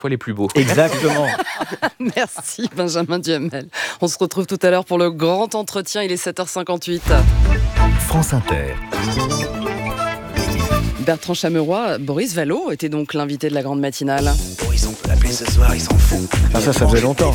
les plus beaux. Exactement. Merci Benjamin Duhamel. On se retrouve tout à l'heure pour le grand entretien, il est 7h58. France Inter. Bertrand Chameroy, Boris Vallaud était donc l'invité de la grande matinale. Boris, on peut l'appeler ce soir, il s'en fout. Ça faisait longtemps.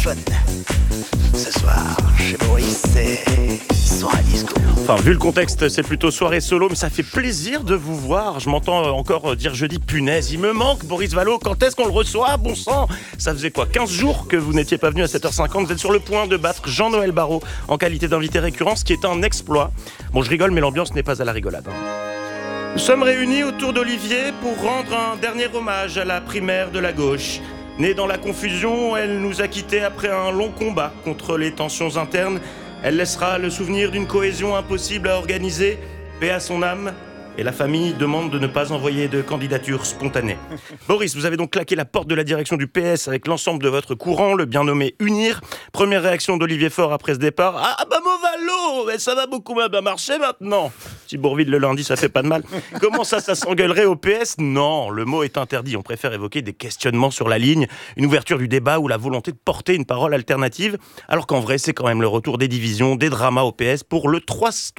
Ce soir, chez Boris, c'est soirée disco. Enfin, vu le contexte, c'est plutôt soirée solo, mais ça fait plaisir de vous voir. Je m'entends encore dire jeudi, punaise, il me manque Boris Vallaud, quand est-ce qu'on le reçoit, bon sang? Ça faisait quoi, 15 jours que vous n'étiez pas venu à 7h50, vous êtes sur le point de battre Jean-Noël Barrot en qualité d'invité récurrent, ce qui est un exploit. Bon, je rigole, mais l'ambiance n'est pas à la rigolade. Nous sommes réunis autour d'Olivier pour rendre un dernier hommage à la primaire de la gauche. Née dans la confusion, elle nous a quittés après un long combat contre les tensions internes. Elle laissera le souvenir d'une cohésion impossible à organiser, paix à son âme, et la famille demande de ne pas envoyer de candidature spontanée. Boris, vous avez donc claqué la porte de la direction du PS avec l'ensemble de votre courant, le bien nommé Unir. Première réaction d'Olivier Faure après ce départ. Ah bah mon Vallaud, mais ça va beaucoup bien marcher maintenant. Si Bourvil le lundi, ça fait pas de mal. Comment ça s'engueulerait au PS? Non, le mot est interdit. On préfère évoquer des questionnements sur la ligne, une ouverture du débat ou la volonté de porter une parole alternative, alors qu'en vrai, c'est quand même le retour des divisions, des dramas au PS pour le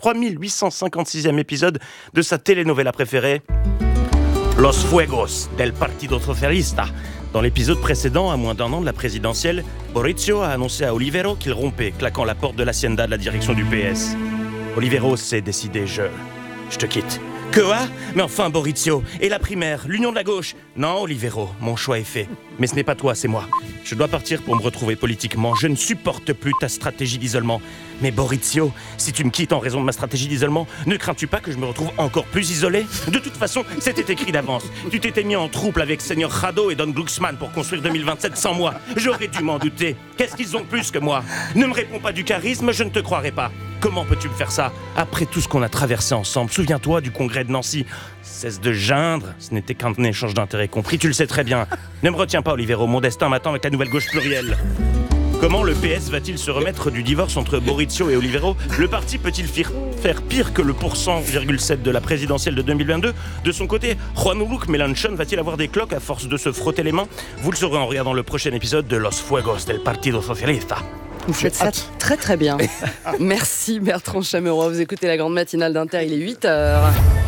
3856e épisode de sa telenovela préférée, Los Fuegos del Partido Socialista. Dans l'épisode précédent, à moins d'un an de la présidentielle, Maurizio a annoncé à Olivero qu'il rompait, claquant la porte de l'hacienda de la direction du PS. Olivero s'est décidé, je te quitte. Quoi? Mais enfin, Maurizio, et la primaire, l'union de la gauche? Non, Olivero, mon choix est fait. Mais ce n'est pas toi, c'est moi. Je dois partir pour me retrouver politiquement. Je ne supporte plus ta stratégie d'isolement. Mais Maurizio, si tu me quittes en raison de ma stratégie d'isolement, ne crains-tu pas que je me retrouve encore plus isolé? De toute façon, c'était écrit d'avance. Tu t'étais mis en trouble avec Seigneur Jado et Don Glucksmann pour construire 2027 sans moi. J'aurais dû m'en douter. Qu'est-ce qu'ils ont de plus que moi? Ne me réponds pas du charisme, je ne te croirai pas. Comment peux-tu me faire ça? Après tout ce qu'on a traversé ensemble, souviens-toi du congrès de Nancy. Cesse de geindre, ce n'était qu'un échange d'intérêts compris, tu le sais très bien. Ne me retiens pas, Olivero, mon destin m'attend avec la nouvelle gauche plurielle. Comment le PS va-t-il se remettre du divorce entre Maurizio et Olivero? Le parti peut-il faire pire que le %,7 de la présidentielle de 2022? De son côté, Juan Luc Mélenchon va-t-il avoir des cloques à force de se frotter les mains? Vous le saurez en regardant le prochain épisode de Los Fuegos del Partido Socialista. Vous faites ça très très bien. Merci Bertrand Chameroy. Vous écoutez la grande matinale d'Inter, il est 8h.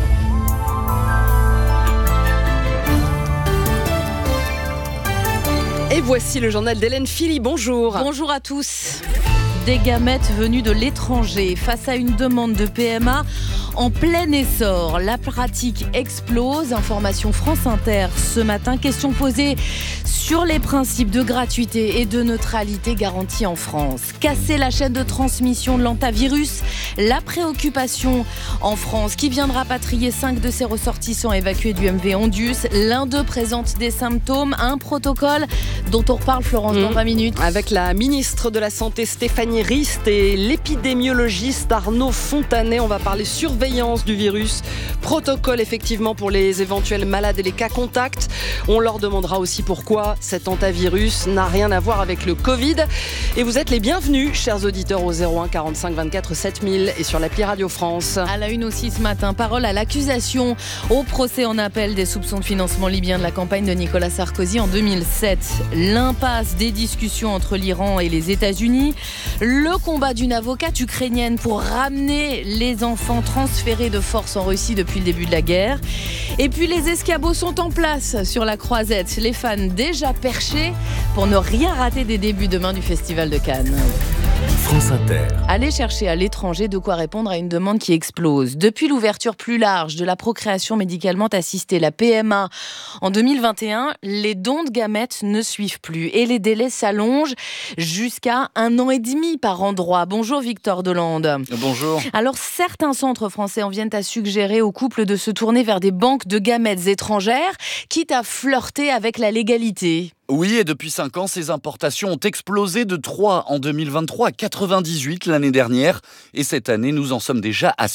Et voici le journal d'Hélène Philly. Bonjour. Bonjour à tous. Des gamètes venues de l'étranger face à une demande de PMA en plein essor. La pratique explose. Information France Inter ce matin. Question posée sur les principes de gratuité et de neutralité garantis en France. Casser la chaîne de transmission de l'hantavirus. La préoccupation en France qui vient de rapatrier 5 de ses ressortissants évacués du MV Ondius. L'un d'eux présente des symptômes. Un protocole dont on reparle, Florence, dans 20 minutes. Avec la ministre de la Santé Stéphanie Rist et l'épidémiologiste Arnaud Fontanet. On va parler surveillance du virus. Protocole effectivement pour les éventuels malades et les cas contacts. On leur demandera aussi pourquoi cet hantavirus n'a rien à voir avec le Covid. Et vous êtes les bienvenus, chers auditeurs, au 01 45 24 7000 et sur l'appli Radio France. À la une aussi ce matin, parole à l'accusation au procès en appel des soupçons de financement libyen de la campagne de Nicolas Sarkozy en 2007. L'impasse des discussions entre l'Iran et les États-Unis. Le combat d'une avocate ukrainienne pour ramener les enfants transférés de force en Russie depuis le début de la guerre. Et puis les escabeaux sont en place sur la Croisette. Les fans déjà perchés pour ne rien rater des débuts demain du Festival de Cannes. France Inter. Allez chercher à l'étranger de quoi répondre à une demande qui explose. Depuis l'ouverture plus large de la procréation médicalement assistée, la PMA, en 2021, les dons de gamètes ne suivent plus et les délais s'allongent jusqu'à 1 an et demi par endroit. Bonjour Victor Delande. Bonjour. Alors certains centres français en viennent à suggérer aux couples de se tourner vers des banques de gamètes étrangères, quitte à flirter avec la légalité. Oui, et depuis 5 ans, ces importations ont explosé de 3 en 2023 à 98 l'année dernière. Et cette année, nous en sommes déjà à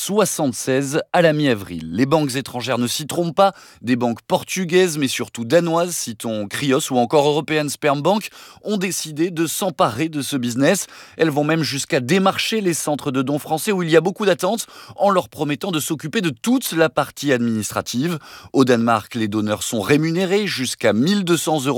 76 à la mi-avril. Les banques étrangères ne s'y trompent pas. Des banques portugaises, mais surtout danoises, citons Krios ou encore European Sperm Bank, ont décidé de s'emparer de ce business. Elles vont même jusqu'à démarcher les centres de dons français où il y a beaucoup d'attentes, en leur promettant de s'occuper de toute la partie administrative. Au Danemark, les donneurs sont rémunérés jusqu'à 1 200 €.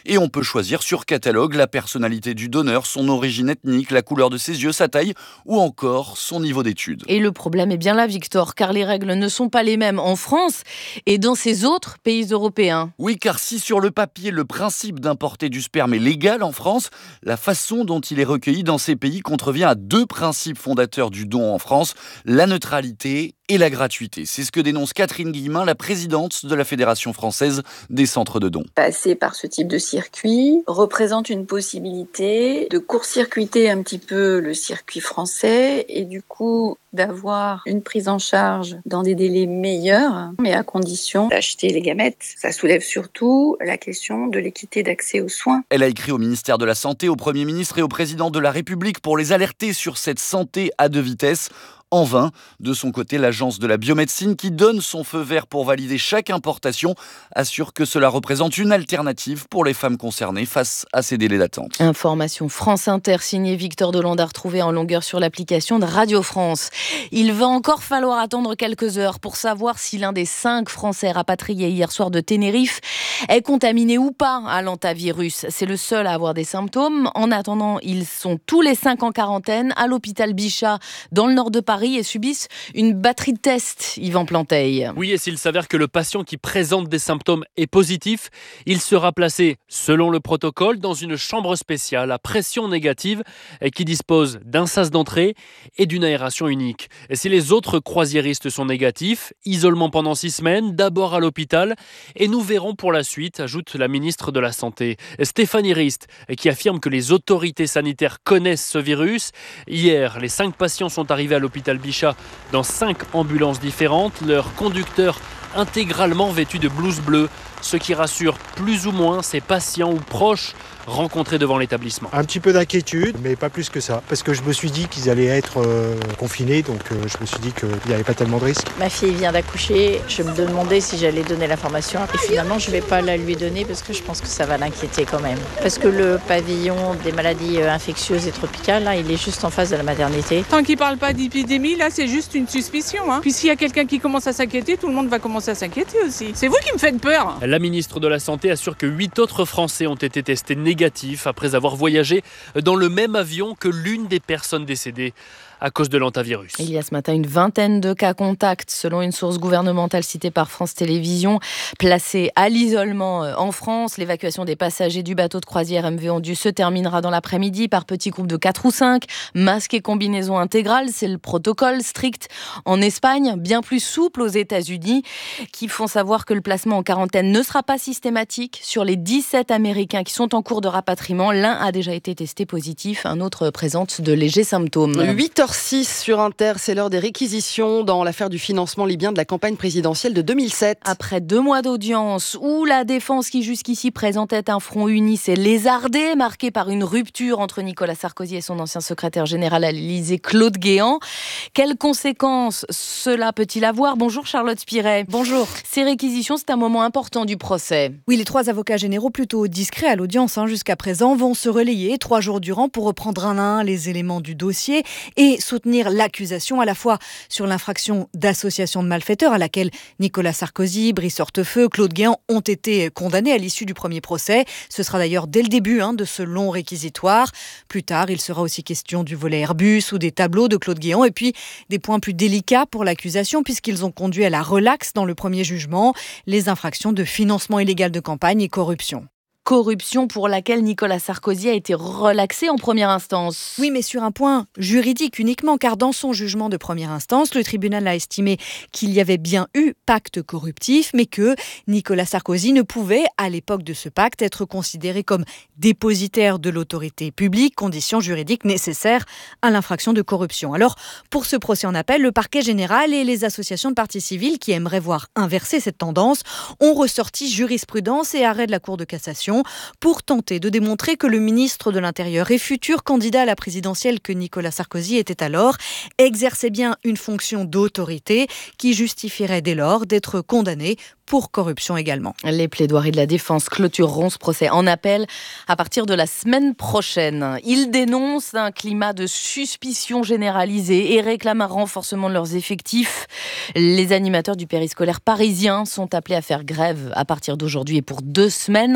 Et on peut choisir sur catalogue la personnalité du donneur, son origine ethnique, la couleur de ses yeux, sa taille ou encore son niveau d'études. Et le problème est bien là, Victor, car les règles ne sont pas les mêmes en France et dans ces autres pays européens. Oui, car si sur le papier, le principe d'importer du sperme est légal en France, la façon dont il est recueilli dans ces pays contrevient à deux principes fondateurs du don en France, la neutralité et la gratuité. C'est ce que dénonce Catherine Guillemin, la présidente de la Fédération française des centres de dons. Passer par ce type de circuit représente une possibilité de court-circuiter un petit peu le circuit français et du coup d'avoir une prise en charge dans des délais meilleurs, mais à condition d'acheter les gamètes. Ça soulève surtout la question de l'équité d'accès aux soins. Elle a écrit au ministère de la Santé, au Premier ministre et au Président de la République pour les alerter sur cette santé à deux vitesses. En vain, de son côté, l'Agence de la biomédecine, qui donne son feu vert pour valider chaque importation, assure que cela représente une alternative pour les femmes concernées face à ces délais d'attente. Information France Inter, signé Victor Delande, à retrouver en longueur sur l'application de Radio France. Il va encore falloir attendre quelques heures pour savoir si l'un des 5 Français rapatriés hier soir de Tenerife est contaminé ou pas à l'hantavirus. C'est le seul à avoir des symptômes. En attendant, ils sont tous les 5 en quarantaine à l'hôpital Bichat, dans le nord de Paris, et subissent une batterie de tests, Yvan Planteil. Oui, et s'il s'avère que le patient qui présente des symptômes est positif, il sera placé, selon le protocole, dans une chambre spéciale à pression négative qui dispose d'un sas d'entrée et d'une aération unique. Et si les autres croisiéristes sont négatifs, isolement pendant 6 semaines, d'abord à l'hôpital, et nous verrons pour la suite, ajoute la ministre de la Santé, Stéphanie Rist, qui affirme que les autorités sanitaires connaissent ce virus. Hier, les 5 patients sont arrivés à l'hôpital Bichat dans 5 ambulances différentes, leurs conducteurs intégralement vêtus de blouse bleue, ce qui rassure plus ou moins ces patients ou proches rencontrés devant l'établissement. Un petit peu d'inquiétude, mais pas plus que ça, parce que je me suis dit qu'ils allaient être confinés, donc je me suis dit qu'il n'y avait pas tellement de risques. Ma fille vient d'accoucher, je me demandais si j'allais donner l'information et finalement je ne vais pas la lui donner parce que je pense que ça va l'inquiéter quand même. Parce que le pavillon des maladies infectieuses et tropicales, là, il est juste en face de la maternité. Tant qu'il ne parle pas d'épidémie, là c'est juste une suspicion. Puis s'il y a quelqu'un qui commence à s'inquiéter, tout le monde va commencer à s'inquiéter aussi. C'est vous qui me faites peur. La ministre de la Santé assure que 8 autres Français ont été testés négatifs après avoir voyagé dans le même avion que l'une des personnes décédées à cause de l'hantavirus. Il y a ce matin une vingtaine de cas contacts, selon une source gouvernementale citée par France Télévisions, placés à l'isolement en France. L'évacuation des passagers du bateau de croisière MV Ondu se terminera dans l'après-midi par petits groupes de 4 ou 5. Masque et combinaison intégrale, c'est le protocole strict en Espagne, bien plus souple aux États-Unis, qui font savoir que le placement en quarantaine ne sera pas systématique. Sur les 17 Américains qui sont en cours de rapatriement, l'un a déjà été testé positif, un autre présente de légers symptômes. 8h06 sur Inter, c'est l'heure des réquisitions dans l'affaire du financement libyen de la campagne présidentielle de 2007. Après 2 mois d'audience où la défense qui jusqu'ici présentait un front uni s'est lézardée, marqué par une rupture entre Nicolas Sarkozy et son ancien secrétaire général à l'Élysée, Claude Guéant. Quelles conséquences cela peut-il avoir ? Bonjour Charlotte Spiret. Bonjour. Ces réquisitions, c'est un moment important du procès. Oui, les 3 avocats généraux plutôt discrets à l'audience jusqu'à présent vont se relayer 3 jours durant pour reprendre un à un les éléments du dossier et soutenir l'accusation à la fois sur l'infraction d'association de malfaiteurs à laquelle Nicolas Sarkozy, Brice Hortefeux, Claude Guéant ont été condamnés à l'issue du premier procès. Ce sera d'ailleurs dès le début de ce long réquisitoire. Plus tard, il sera aussi question du volet Airbus ou des tableaux de Claude Guéant et puis des points plus délicats pour l'accusation puisqu'ils ont conduit à la relaxe dans le premier jugement, les infractions de financement illégal de campagne et corruption. Corruption pour laquelle Nicolas Sarkozy a été relaxé en première instance. Oui, mais sur un point juridique uniquement, car dans son jugement de première instance, le tribunal a estimé qu'il y avait bien eu pacte corruptif, mais que Nicolas Sarkozy ne pouvait, à l'époque de ce pacte, être considéré comme dépositaire de l'autorité publique, condition juridique nécessaire à l'infraction de corruption. Alors, pour ce procès en appel, le parquet général et les associations de parties civiles qui aimeraient voir inverser cette tendance ont ressorti jurisprudence et arrêt de la Cour de cassation pour tenter de démontrer que le ministre de l'Intérieur et futur candidat à la présidentielle que Nicolas Sarkozy était alors exerçait bien une fonction d'autorité qui justifierait dès lors d'être condamné pour corruption également. Les plaidoiries de la défense clôtureront ce procès en appel à partir de la semaine prochaine. Ils dénoncent un climat de suspicion généralisée et réclament un renforcement de leurs effectifs. Les animateurs du périscolaire parisien sont appelés à faire grève à partir d'aujourd'hui et pour 2 semaines.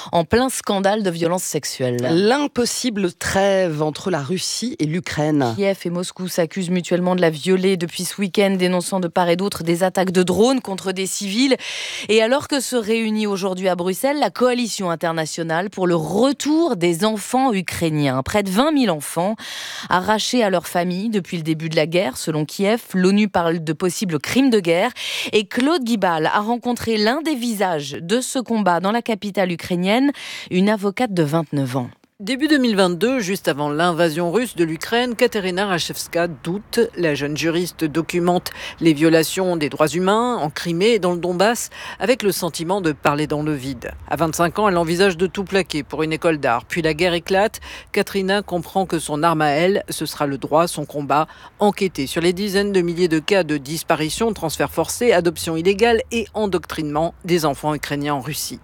en plein scandale de violences sexuelles. L'impossible trêve entre la Russie et l'Ukraine. Kiev et Moscou s'accusent mutuellement de la violer depuis ce week-end, dénonçant de part et d'autre des attaques de drones contre des civils. Et alors que se réunit aujourd'hui à Bruxelles la coalition internationale pour le retour des enfants ukrainiens. Près de 20 000 enfants arrachés à leur famille depuis le début de la guerre, selon Kiev. L'ONU parle de possibles crimes de guerre. Et Claude Guibal a rencontré l'un des visages de ce combat dans la capitale ukrainienne, une avocate de 29 ans. Début 2022, juste avant l'invasion russe de l'Ukraine, Katerina Rachevska doute. La jeune juriste documente les violations des droits humains en Crimée et dans le Donbass avec le sentiment de parler dans le vide. À 25 ans, elle envisage de tout plaquer pour une école d'art. Puis la guerre éclate. Katerina comprend que son arme à elle, ce sera le droit, son combat. Enquêter sur les dizaines de milliers de cas de disparition, transferts forcés, adoption illégale et endoctrinement des enfants ukrainiens en Russie.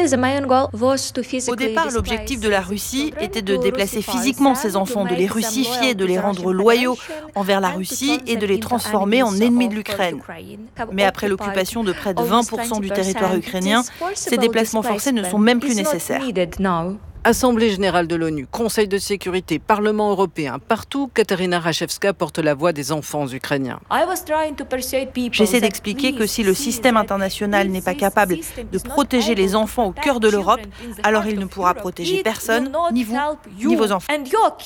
Au départ, l'objectif de la Russie était de déplacer physiquement ces enfants, de les russifier, de les rendre loyaux envers la Russie et de les transformer en ennemis de l'Ukraine. Mais après l'occupation de près de 20% du territoire ukrainien, ces déplacements forcés ne sont même plus nécessaires. Assemblée générale de l'ONU, Conseil de sécurité, Parlement européen, partout, Katerina Rachevska porte la voix des enfants ukrainiens. J'essaie d'expliquer que si le système international n'est pas capable de protéger les enfants au cœur de l'Europe, alors il ne pourra protéger personne, ni vous, ni vos enfants.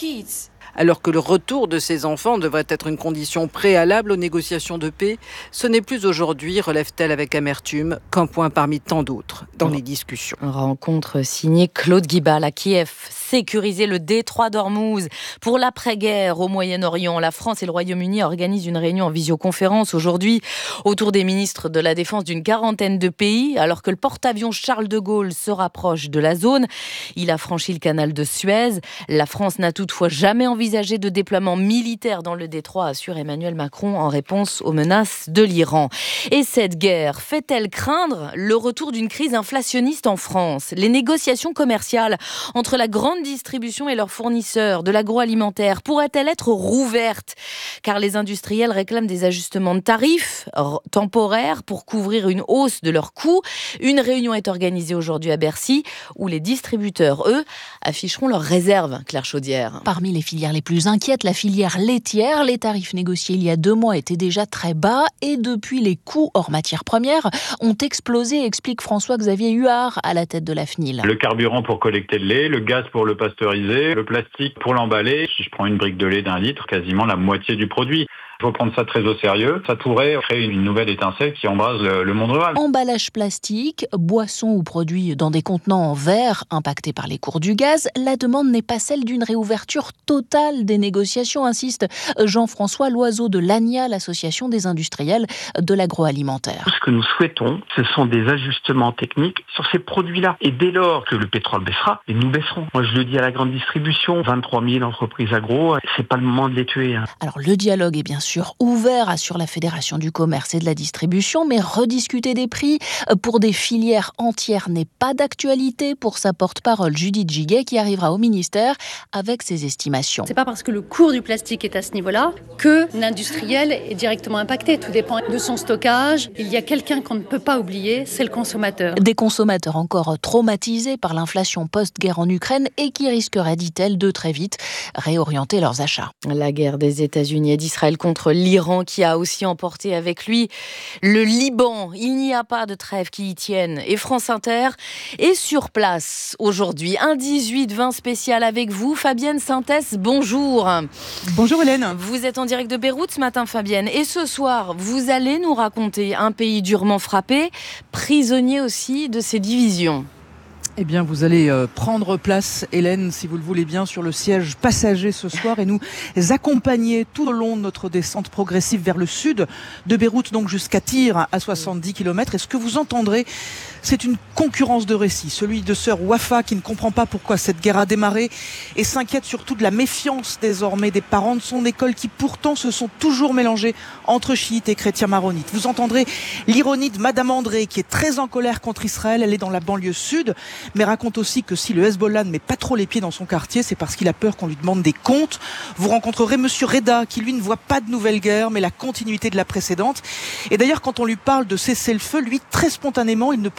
Alors que le retour de ces enfants devrait être une condition préalable aux négociations de paix, ce n'est plus aujourd'hui, relève-t-elle avec amertume, qu'un point parmi tant d'autres dans les discussions. Rencontre signée Claude Guibal à Kiev. Sécuriser le détroit d'Ormuz pour l'après-guerre au Moyen-Orient. La France et le Royaume-Uni organisent une réunion en visioconférence aujourd'hui autour des ministres de la Défense d'une quarantaine de pays, alors que le porte-avions Charles de Gaulle se rapproche de la zone. Il a franchi le canal de Suez. La France n'a toutefois jamais envisagé de déploiement militaire dans le détroit, assure Emmanuel Macron en réponse aux menaces de l'Iran. Et cette guerre fait-elle craindre le retour d'une crise inflationniste en France ? Les négociations commerciales entre la grande distribution et leurs fournisseurs de l'agroalimentaire pourraient-elles être rouvertes ? Car les industriels réclament des ajustements de tarifs temporaires pour couvrir une hausse de leurs coûts. Une réunion est organisée aujourd'hui à Bercy où les distributeurs, eux, afficheront leurs réserves. Claire Chaudière. Parmi les filières les plus inquiètes, la filière laitière. Les tarifs négociés il y a 2 mois étaient déjà très bas et depuis, les coûts hors matières premières ont explosé, explique François-Xavier Huard à la tête de la FNIL. Le carburant pour collecter le lait, le gaz pour le pasteuriser, le plastique pour l'emballer. Si je prends une brique de lait d'1 litre, quasiment la moitié du produit. Il faut prendre ça très au sérieux. Ça pourrait créer une nouvelle étincelle qui embrase le monde rural. Emballage plastique, boissons ou produits dans des contenants en verre impactés par les cours du gaz, la demande n'est pas celle d'une réouverture totale des négociations, insiste Jean-François Loiseau de l'ANIA, l'association des industriels de l'agroalimentaire. Ce que nous souhaitons, ce sont des ajustements techniques sur ces produits-là. Et dès lors que le pétrole baissera, et nous baisserons. Moi, je le dis à la grande distribution, 23 000 entreprises agro, c'est pas le moment de les tuer. Alors, le dialogue est bien sûr ouvert, assure la Fédération du commerce et de la distribution, mais rediscuter des prix pour des filières entières n'est pas d'actualité pour sa porte-parole Judith Giguet qui arrivera au ministère avec ses estimations. C'est pas parce que le cours du plastique est à ce niveau-là que l'industriel est directement impacté. Tout dépend de son stockage. Il y a quelqu'un qu'on ne peut pas oublier, c'est le consommateur. Des consommateurs encore traumatisés par l'inflation post-guerre en Ukraine et qui risqueraient, dit-elle, de très vite réorienter leurs achats. La guerre des États-Unis et d'Israël contre l'Iran qui a aussi emporté avec lui le Liban. Il n'y a pas de trêve qui y tienne. Et France Inter est sur place aujourd'hui. Un 18-20 spécial avec vous. Fabienne Sintès, bonjour. Bonjour Hélène. Vous êtes en direct de Beyrouth ce matin, Fabienne. Et ce soir, vous allez nous raconter un pays durement frappé, prisonnier aussi de ses divisions. Eh bien, vous allez prendre place, Hélène, si vous le voulez bien, sur le siège passager ce soir et nous accompagner tout au long de notre descente progressive vers le sud de Beyrouth, donc jusqu'à Tyr, à 70 km. Et ce que vous entendrez, c'est une concurrence de récits. Celui de sœur Wafa qui ne comprend pas pourquoi cette guerre a démarré et s'inquiète surtout de la méfiance désormais des parents de son école qui pourtant se sont toujours mélangés entre chiites et chrétiens maronites. Vous entendrez l'ironie de Madame André qui est très en colère contre Israël. Elle est dans la banlieue sud, mais raconte aussi que si le Hezbollah ne met pas trop les pieds dans son quartier, c'est parce qu'il a peur qu'on lui demande des comptes. Vous rencontrerez Monsieur Reda qui lui ne voit pas de nouvelle guerre mais la continuité de la précédente. Et d'ailleurs quand on lui parle de cesser le feu, lui très spontanément il ne pense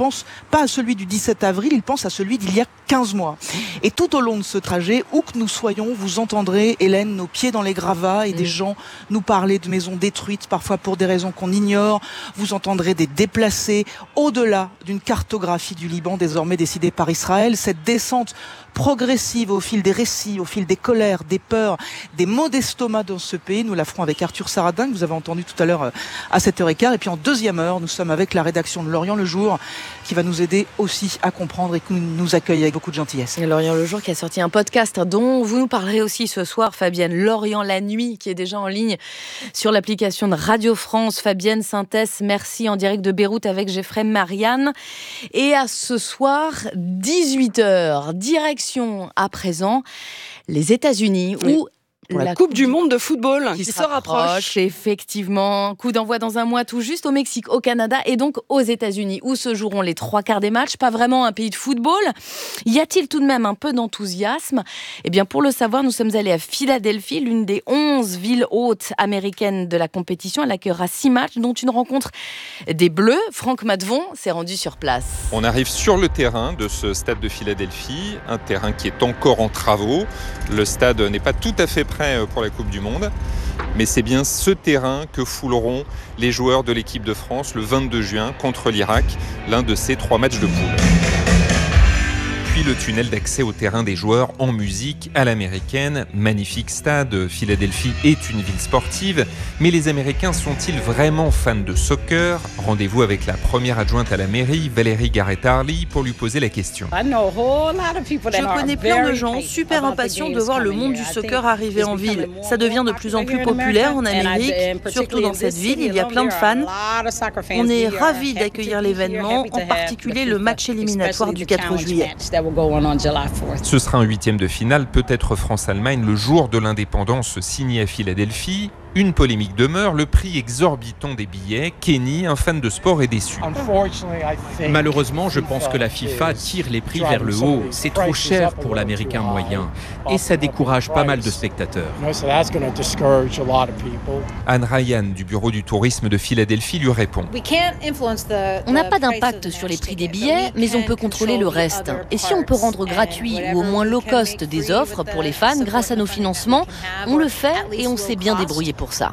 pense pas à celui du 17 avril, il pense à celui d'il y a 15 mois. Et tout au long de ce trajet, où que nous soyons, vous entendrez, Hélène, nos pieds dans les gravats et des gens nous parler de maisons détruites, parfois pour des raisons qu'on ignore. Vous entendrez des déplacés au-delà d'une cartographie du Liban désormais décidée par Israël. Cette descente progressive au fil des récits, au fil des colères, des peurs, des maux d'estomac dans ce pays. Nous la ferons avec Arthur Saradin, que vous avez entendu tout à l'heure à 7h15. Et puis en deuxième heure, nous sommes avec la rédaction de Lorient Le Jour, qui va nous aider aussi à comprendre et qui nous accueille avec beaucoup de gentillesse. Et Lorient Le Jour qui a sorti un podcast dont vous nous parlerez aussi ce soir, Fabienne. Lorient la nuit, qui est déjà en ligne sur l'application de Radio France. Fabienne Synthèse, merci, en direct de Beyrouth avec Geoffrey Marianne. Et à ce soir, 18h, direction à présent les États-Unis, où pour la Coupe du Monde de football qui se rapproche. Effectivement, coup d'envoi dans un mois tout juste au Mexique, au Canada et donc aux États-Unis, où se joueront les 3/4 des matchs. Pas vraiment un pays de football. Y a-t-il tout de même un peu d'enthousiasme ? Eh bien, pour le savoir, nous sommes allés à Philadelphie, l'une des 11 villes hôtes américaines de la compétition. Elle accueillera 6 matchs, dont une rencontre des Bleus. Franck Matvon s'est rendu sur place. On arrive sur le terrain de ce stade de Philadelphie, un terrain qui est encore en travaux. Le stade n'est pas tout à fait prêt pour la Coupe du Monde, mais c'est bien ce terrain que fouleront les joueurs de l'équipe de France le 22 juin contre l'Irak, l'un de ces 3 matchs de poule. Puis le tunnel d'accès au terrain des joueurs en musique à l'américaine. Magnifique stade, Philadelphie est une ville sportive, mais les Américains sont-ils vraiment fans de soccer ? Rendez-vous avec la première adjointe à la mairie, Valérie Garrett-Harley, pour lui poser la question. Je connais plein de gens super impatients de voir le monde du soccer arriver en ville. Ça devient de plus en plus populaire en Amérique, surtout dans cette ville, il y a plein de fans. On est ravis d'accueillir l'événement, en particulier le match éliminatoire du 4 juillet. Ce sera un 8e de finale, peut-être France-Allemagne, le jour de l'indépendance signé à Philadelphie. Une polémique demeure, le prix exorbitant des billets. Kenny, un fan de sport, est déçu. Malheureusement, je pense que la FIFA tire les prix vers le haut. C'est trop cher pour l'Américain moyen. Et ça décourage pas mal de spectateurs. Anne Ryan, du bureau du tourisme de Philadelphie, lui répond. On n'a pas d'impact sur les prix des billets, mais on peut contrôler le reste. Et si on peut rendre gratuit ou au moins low cost des offres pour les fans grâce à nos financements, on le fait et on s'est bien débrouillé pour ça.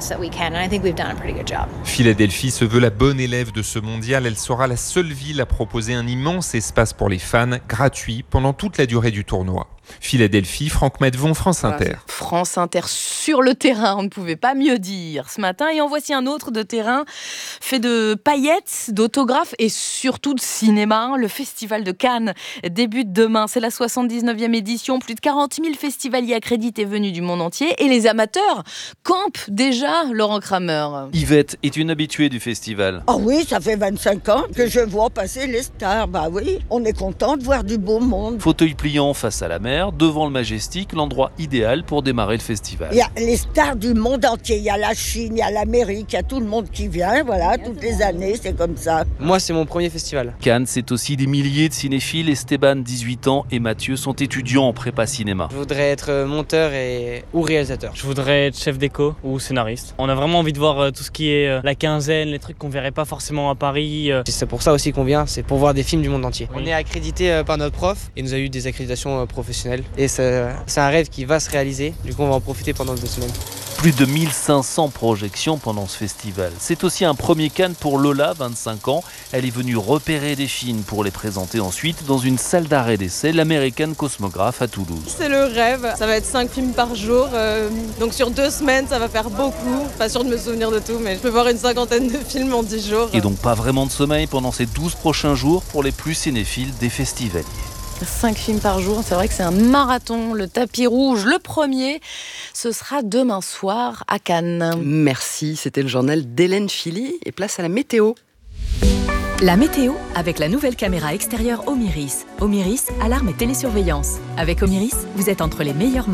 Philadelphie se veut la bonne élève de ce mondial. Elle sera la seule ville à proposer un immense espace pour les fans, gratuit pendant toute la durée du tournoi. Philadelphie, Franck Matvon, France Inter. France Inter sur le terrain, on ne pouvait pas mieux dire ce matin. Et en voici un autre de terrain fait de paillettes, d'autographes et surtout de cinéma. Le Festival de Cannes débute demain. C'est la 79e édition. Plus de 40 000 festivaliers accrédités venus du monde entier. Et les amateurs campent déjà, Laurent Kramer. Yvette est une habituée du festival. Ah oui, ça fait 25 ans que je vois passer les stars. Bah oui, on est content de voir du beau monde. Fauteuil pliant face à la mer, devant le Majestic, l'endroit idéal pour démarrer le festival. Il y a les stars du monde entier, il y a la Chine, il y a l'Amérique, il y a tout le monde qui vient, voilà, toutes les années, c'est comme ça. Moi, c'est mon premier festival. Cannes, c'est aussi des milliers de cinéphiles. Esteban, 18 ans, et Mathieu sont étudiants en prépa cinéma. Je voudrais être monteur ou réalisateur. Je voudrais être chef déco ou scénariste. On a vraiment envie de voir tout ce qui est la quinzaine, les trucs qu'on verrait pas forcément à Paris. C'est pour ça aussi qu'on vient, c'est pour voir des films du monde entier. On est accrédité par notre prof et nous a eu des accréditations professionnelles. Et c'est un rêve qui va se réaliser, du coup on va en profiter pendant 2 semaines. Plus de 1500 projections pendant ce festival. C'est aussi un premier Cannes pour Lola, 25 ans. Elle est venue repérer des films pour les présenter ensuite dans une salle d'arrêt d'essai, l'American Cosmograph à Toulouse. C'est le rêve, ça va être 5 films par jour, donc sur 2 semaines ça va faire beaucoup. Pas sûr de me souvenir de tout, mais je peux voir une 50aine de films en 10 jours. Et donc pas vraiment de sommeil pendant ces 12 prochains jours pour les plus cinéphiles des festivaliers. 5 films par jour, c'est vrai que c'est un marathon. Le tapis rouge, le premier, ce sera demain soir à Cannes. Merci, c'était le journal d'Hélène Philly et place à la météo. La météo avec la nouvelle caméra extérieure Omiris. Omiris, alarme et télésurveillance. Avec Omiris, vous êtes entre les meilleures mains.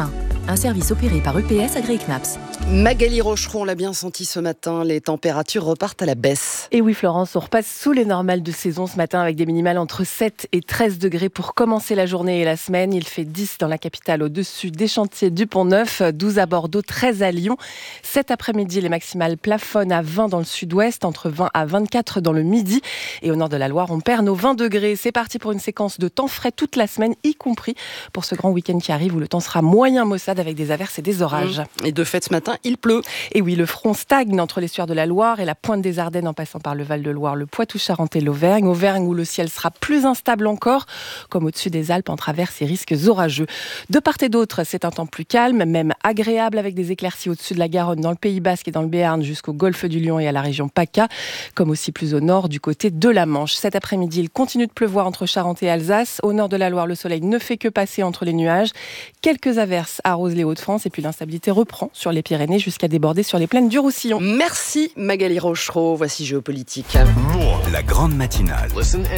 un service opéré par UPS agréé CNAPS. Magali Rocheron l'a bien senti ce matin, les températures repartent à la baisse. Et oui Florence, on repasse sous les normales de saison ce matin avec des minimales entre 7 et 13 degrés pour commencer la journée et la semaine. Il fait 10 dans la capitale au-dessus des chantiers du Pont-Neuf, 12 à Bordeaux, 13 à Lyon. Cet après-midi, les maximales plafonnent à 20 dans le sud-ouest, entre 20 à 24 dans le midi. Et au nord de la Loire, on perd nos 20 degrés. C'est parti pour une séquence de temps frais toute la semaine, y compris pour ce grand week-end qui arrive où le temps sera moyen maussade avec des averses et des orages. Et de fait, ce matin, il pleut. Et oui, le front stagne entre l'estuaire de la Loire et la pointe des Ardennes en passant par le Val-de-Loire, le Poitou-Charentes et l'Auvergne. Auvergne où le ciel sera plus instable encore, comme au-dessus des Alpes entre averses et risques orageux. De part et d'autre, c'est un temps plus calme, même agréable avec des éclaircies au-dessus de la Garonne, dans le Pays Basque et dans le Béarn jusqu'au golfe du Lion et à la région PACA, comme aussi plus au nord du côté de la Manche. Cet après-midi, il continue de pleuvoir entre Charente et Alsace. Au nord de la Loire, le soleil ne fait que passer entre les nuages. Quelques averses arrosent les Hauts-de-France et puis l'instabilité reprend sur les Pyrénées jusqu'à déborder sur les plaines du Roussillon. Merci Magali Rochereau. Voici Géopolitique. La grande matinale.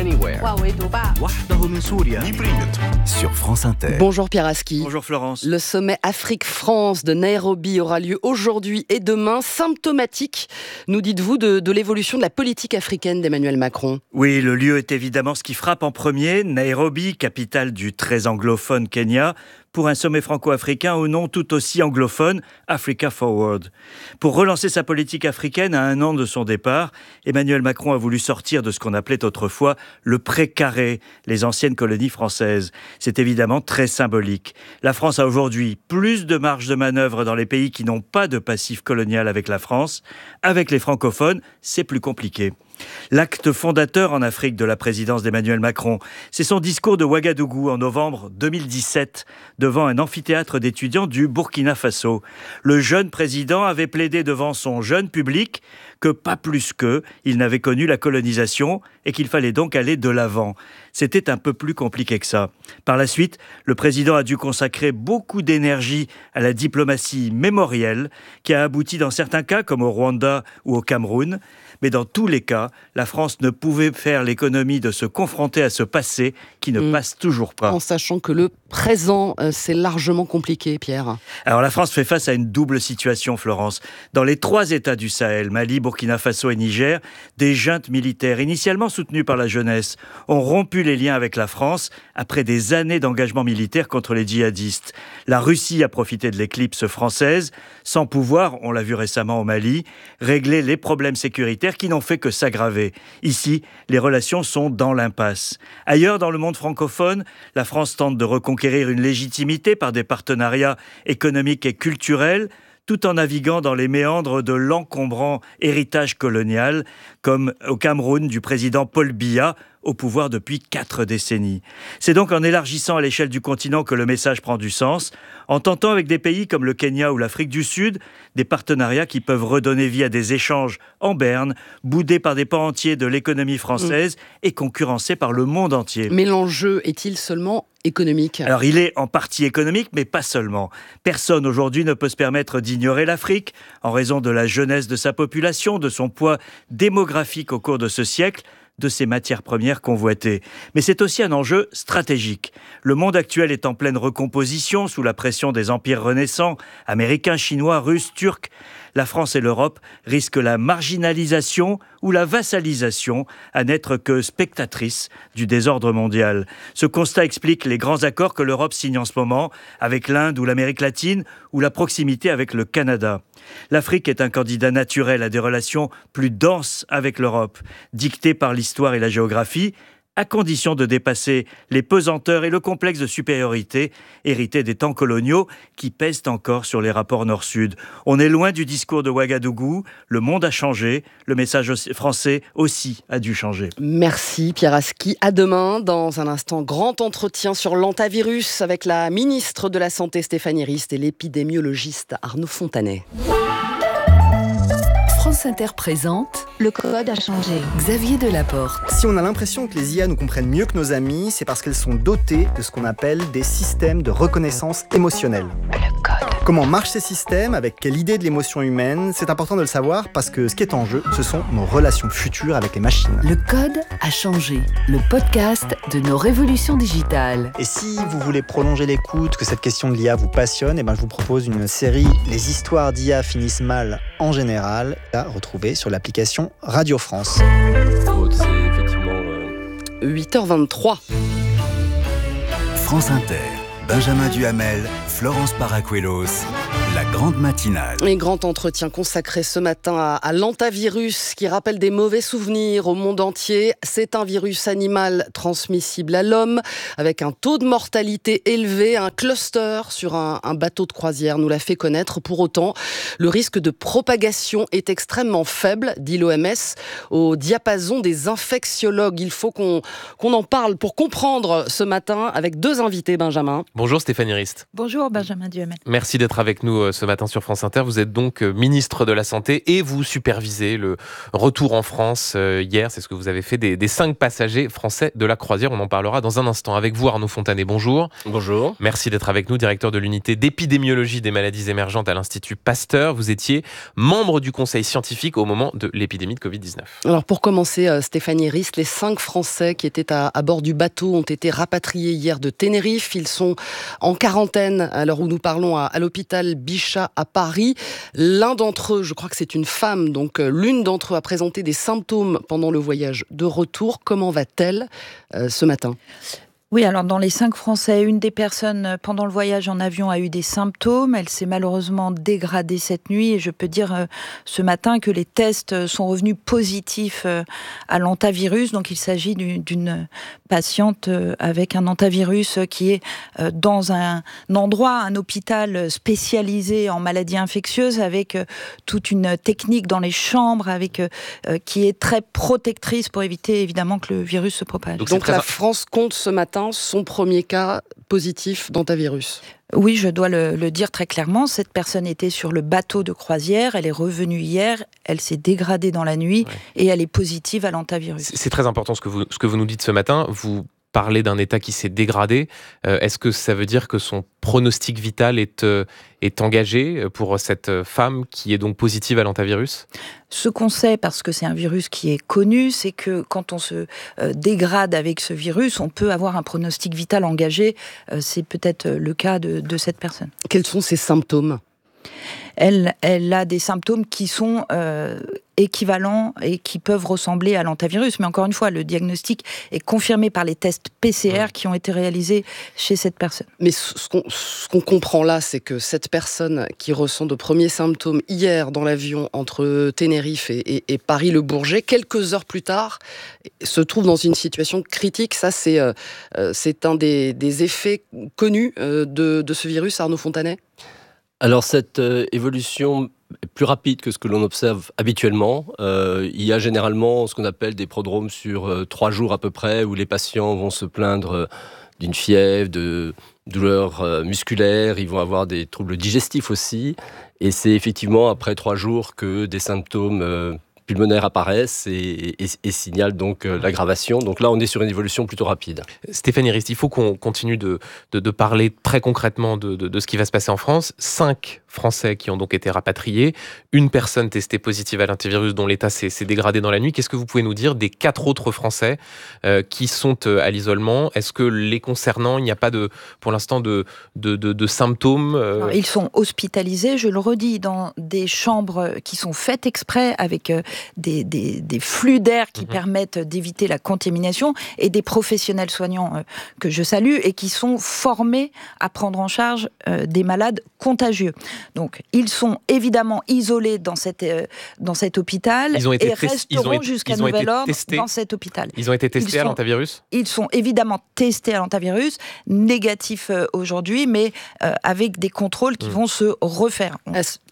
Sur France Inter. Bonjour Pierre Aski. Bonjour Florence. Le sommet Afrique-France de Nairobi aura lieu aujourd'hui et demain. Symptomatique, nous dites-vous, de l'évolution de la politique africaine d'Emmanuel Macron. Oui, le lieu est évidemment ce qui frappe en premier. Nairobi, capitale du très anglophone Kenya, pour un sommet franco-africain au nom tout aussi anglophone, Africa Forward. Pour relancer sa politique africaine à un an de son départ, Emmanuel Macron a voulu sortir de ce qu'on appelait autrefois le pré-carré, les anciennes colonies françaises. C'est évidemment très symbolique. La France a aujourd'hui plus de marge de manœuvre dans les pays qui n'ont pas de passif colonial avec la France. Avec les francophones, c'est plus compliqué. L'acte fondateur en Afrique de la présidence d'Emmanuel Macron, c'est son discours de Ouagadougou en novembre 2017 devant un amphithéâtre d'étudiants du Burkina Faso. Le jeune président avait plaidé devant son jeune public que pas plus qu'eux, il n'avait connu la colonisation et qu'il fallait donc aller de l'avant. C'était un peu plus compliqué que ça. Par la suite, le président a dû consacrer beaucoup d'énergie à la diplomatie mémorielle qui a abouti dans certains cas, comme au Rwanda ou au Cameroun. Mais dans tous les cas, la France ne pouvait faire l'économie de se confronter à ce passé qui ne passe toujours pas. En sachant que le présent, c'est largement compliqué, Pierre. Alors la France fait face à une double situation, Florence. Dans les 3 États du Sahel, Mali, Burkina Faso et Niger, des juntes militaires, initialement soutenues par la jeunesse, ont rompu les liens avec la France après des années d'engagement militaire contre les djihadistes. La Russie a profité de l'éclipse française, sans pouvoir, on l'a vu récemment au Mali, régler les problèmes sécuritaires qui n'ont fait que s'aggraver. Ici, les relations sont dans l'impasse. Ailleurs, dans le monde francophone, la France tente de reconquérir une légitimité par des partenariats économiques et culturels, tout en naviguant dans les méandres de l'encombrant héritage colonial, comme au Cameroun du président Paul Biya, au pouvoir depuis 4 décennies. C'est donc en élargissant à l'échelle du continent que le message prend du sens, en tentant avec des pays comme le Kenya ou l'Afrique du Sud, des partenariats qui peuvent redonner vie à des échanges en berne, boudés par des pans entiers de l'économie française et concurrencés par le monde entier. Mais l'enjeu est-il seulement économique ? Alors il est en partie économique, mais pas seulement. Personne aujourd'hui ne peut se permettre d'ignorer l'Afrique, en raison de la jeunesse de sa population, de son poids démographique au cours de ce siècle, de ces matières premières convoitées. Mais c'est aussi un enjeu stratégique. Le monde actuel est en pleine recomposition sous la pression des empires renaissants, américains, chinois, russes, turcs. La France et l'Europe risquent la marginalisation ou la vassalisation à n'être que spectatrices du désordre mondial. Ce constat explique les grands accords que l'Europe signe en ce moment avec l'Inde ou l'Amérique latine ou la proximité avec le Canada. L'Afrique est un candidat naturel à des relations plus denses avec l'Europe, dictées par l'histoire et la géographie, à condition de dépasser les pesanteurs et le complexe de supériorité hérité des temps coloniaux qui pèsent encore sur les rapports nord-sud. On est loin du discours de Ouagadougou, le monde a changé, le message français aussi a dû changer. Merci Pierre Aski, à demain. Dans un instant, grand entretien sur l'antavirus avec la ministre de la Santé Stéphanie Rist et l'épidémiologiste Arnaud Fontanet. France Inter présente Le code a changé. Xavier Delaporte. Si on a l'impression que les IA nous comprennent mieux que nos amis, c'est parce qu'elles sont dotées de ce qu'on appelle des systèmes de reconnaissance émotionnelle. Le code Comment marchent ces systèmes, avec quelle idée de l'émotion humaine? C'est important de le savoir parce que ce qui est en jeu, ce sont nos relations futures avec les machines. Le code a changé, le podcast de nos révolutions digitales. Et si vous voulez prolonger l'écoute, que cette question de l'IA vous passionne, je vous propose une série « Les histoires d'IA finissent mal en général » à retrouver sur l'application Radio France. C'est effectivement 8h23. France Inter, Benjamin Duhamel, Florence Paracuelos, la grande matinale. Un grand entretien consacré ce matin à l'hantavirus qui rappelle des mauvais souvenirs au monde entier. C'est un virus animal transmissible à l'homme avec un taux de mortalité élevé. Un cluster sur un bateau de croisière nous l'a fait connaître. Pour autant, le risque de propagation est extrêmement faible, dit l'OMS, au diapason des infectiologues. Il faut qu'on en parle pour comprendre ce matin avec deux invités, Benjamin. Bonjour Stéphanie Rist. Bonjour Benjamin Duhamel. Merci d'être avec nous ce matin sur France Inter. Vous êtes donc ministre de la Santé et vous supervisez le retour en France hier. C'est ce que vous avez fait des 5 passagers français de la croisière. On en parlera dans un instant avec vous, Arnaud Fontanet. Bonjour. Bonjour. Merci d'être avec nous, directeur de l'unité d'épidémiologie des maladies émergentes à l'Institut Pasteur. Vous étiez membre du conseil scientifique au moment de l'épidémie de Covid-19. Alors pour commencer, Stéphanie Rist, les 5 Français qui étaient à bord du bateau ont été rapatriés hier de Tenerife. Ils sont en quarantaine à l'heure où nous parlons à l'hôpital Bichat à Paris. L'un d'entre eux, je crois que c'est une femme, donc l'une d'entre eux a présenté des symptômes pendant le voyage de retour. Comment va-t-elle ce matin ? Oui, alors dans les 5 Français, une des personnes pendant le voyage en avion a eu des symptômes. Elle s'est malheureusement dégradée cette nuit et je peux dire ce matin que les tests sont revenus positifs à l'hantavirus. Donc il s'agit d'une patiente avec un hantavirus qui est dans un endroit, un hôpital spécialisé en maladies infectieuses avec toute une technique dans les chambres avec qui est très protectrice pour éviter évidemment que le virus se propage. Donc la France compte ce matin son premier cas positif d'hantavirus. Oui, je dois le dire très clairement. Cette personne était sur le bateau de croisière. Elle est revenue hier. Elle s'est dégradée dans la nuit et elle est positive à l'hantavirus. C'est très important ce que vous nous dites ce matin. Vous parlez d'un état qui s'est dégradé. Est-ce que ça veut dire que son pronostic vital est engagé pour cette femme qui est donc positive à l'hantavirus ? Ce qu'on sait, parce que c'est un virus qui est connu, c'est que quand on se dégrade avec ce virus, on peut avoir un pronostic vital engagé. C'est peut-être le cas de cette personne. Quels sont ses symptômes ? Elle a des symptômes qui sont équivalents et qui peuvent ressembler à l'hantavirus. Mais encore une fois, le diagnostic est confirmé par les tests PCR qui ont été réalisés chez cette personne. Mais ce qu'on comprend là, c'est que cette personne qui ressent de premiers symptômes hier dans l'avion entre Tenerife et Paris-le-Bourget, quelques heures plus tard, se trouve dans une situation critique. Ça, c'est un des effets connus de ce virus, Arnaud Fontanet ? Alors cette évolution est plus rapide que ce que l'on observe habituellement. Il y a généralement ce qu'on appelle des prodromes sur 3 jours à peu près, où les patients vont se plaindre d'une fièvre, de douleurs musculaires, ils vont avoir des troubles digestifs aussi. Et c'est effectivement après 3 jours que des symptômes pulmonaires apparaissent et signalent donc l'aggravation. Donc là, on est sur une évolution plutôt rapide. Stéphanie Rist, il faut qu'on continue de parler très concrètement de ce qui va se passer en France. 5 Français qui ont donc été rapatriés, une personne testée positive à l'hantavirus dont l'état s'est dégradé dans la nuit. Qu'est-ce que vous pouvez nous dire des 4 autres Français qui sont à l'isolement ? Est-ce que les concernant, il n'y a pas pour l'instant de symptômes Alors, ils sont hospitalisés, je le redis, dans des chambres qui sont faites exprès avec des flux d'air qui permettent d'éviter la contamination et des professionnels soignants que je salue et qui sont formés à prendre en charge des malades contagieux. Donc, ils sont évidemment isolés dans cet hôpital et resteront jusqu'à nouvel ordre dans cet hôpital. Ils ont été testés à l'hantavirus ? Ils sont évidemment testés à l'hantavirus, négatifs aujourd'hui, mais avec des contrôles qui vont se refaire.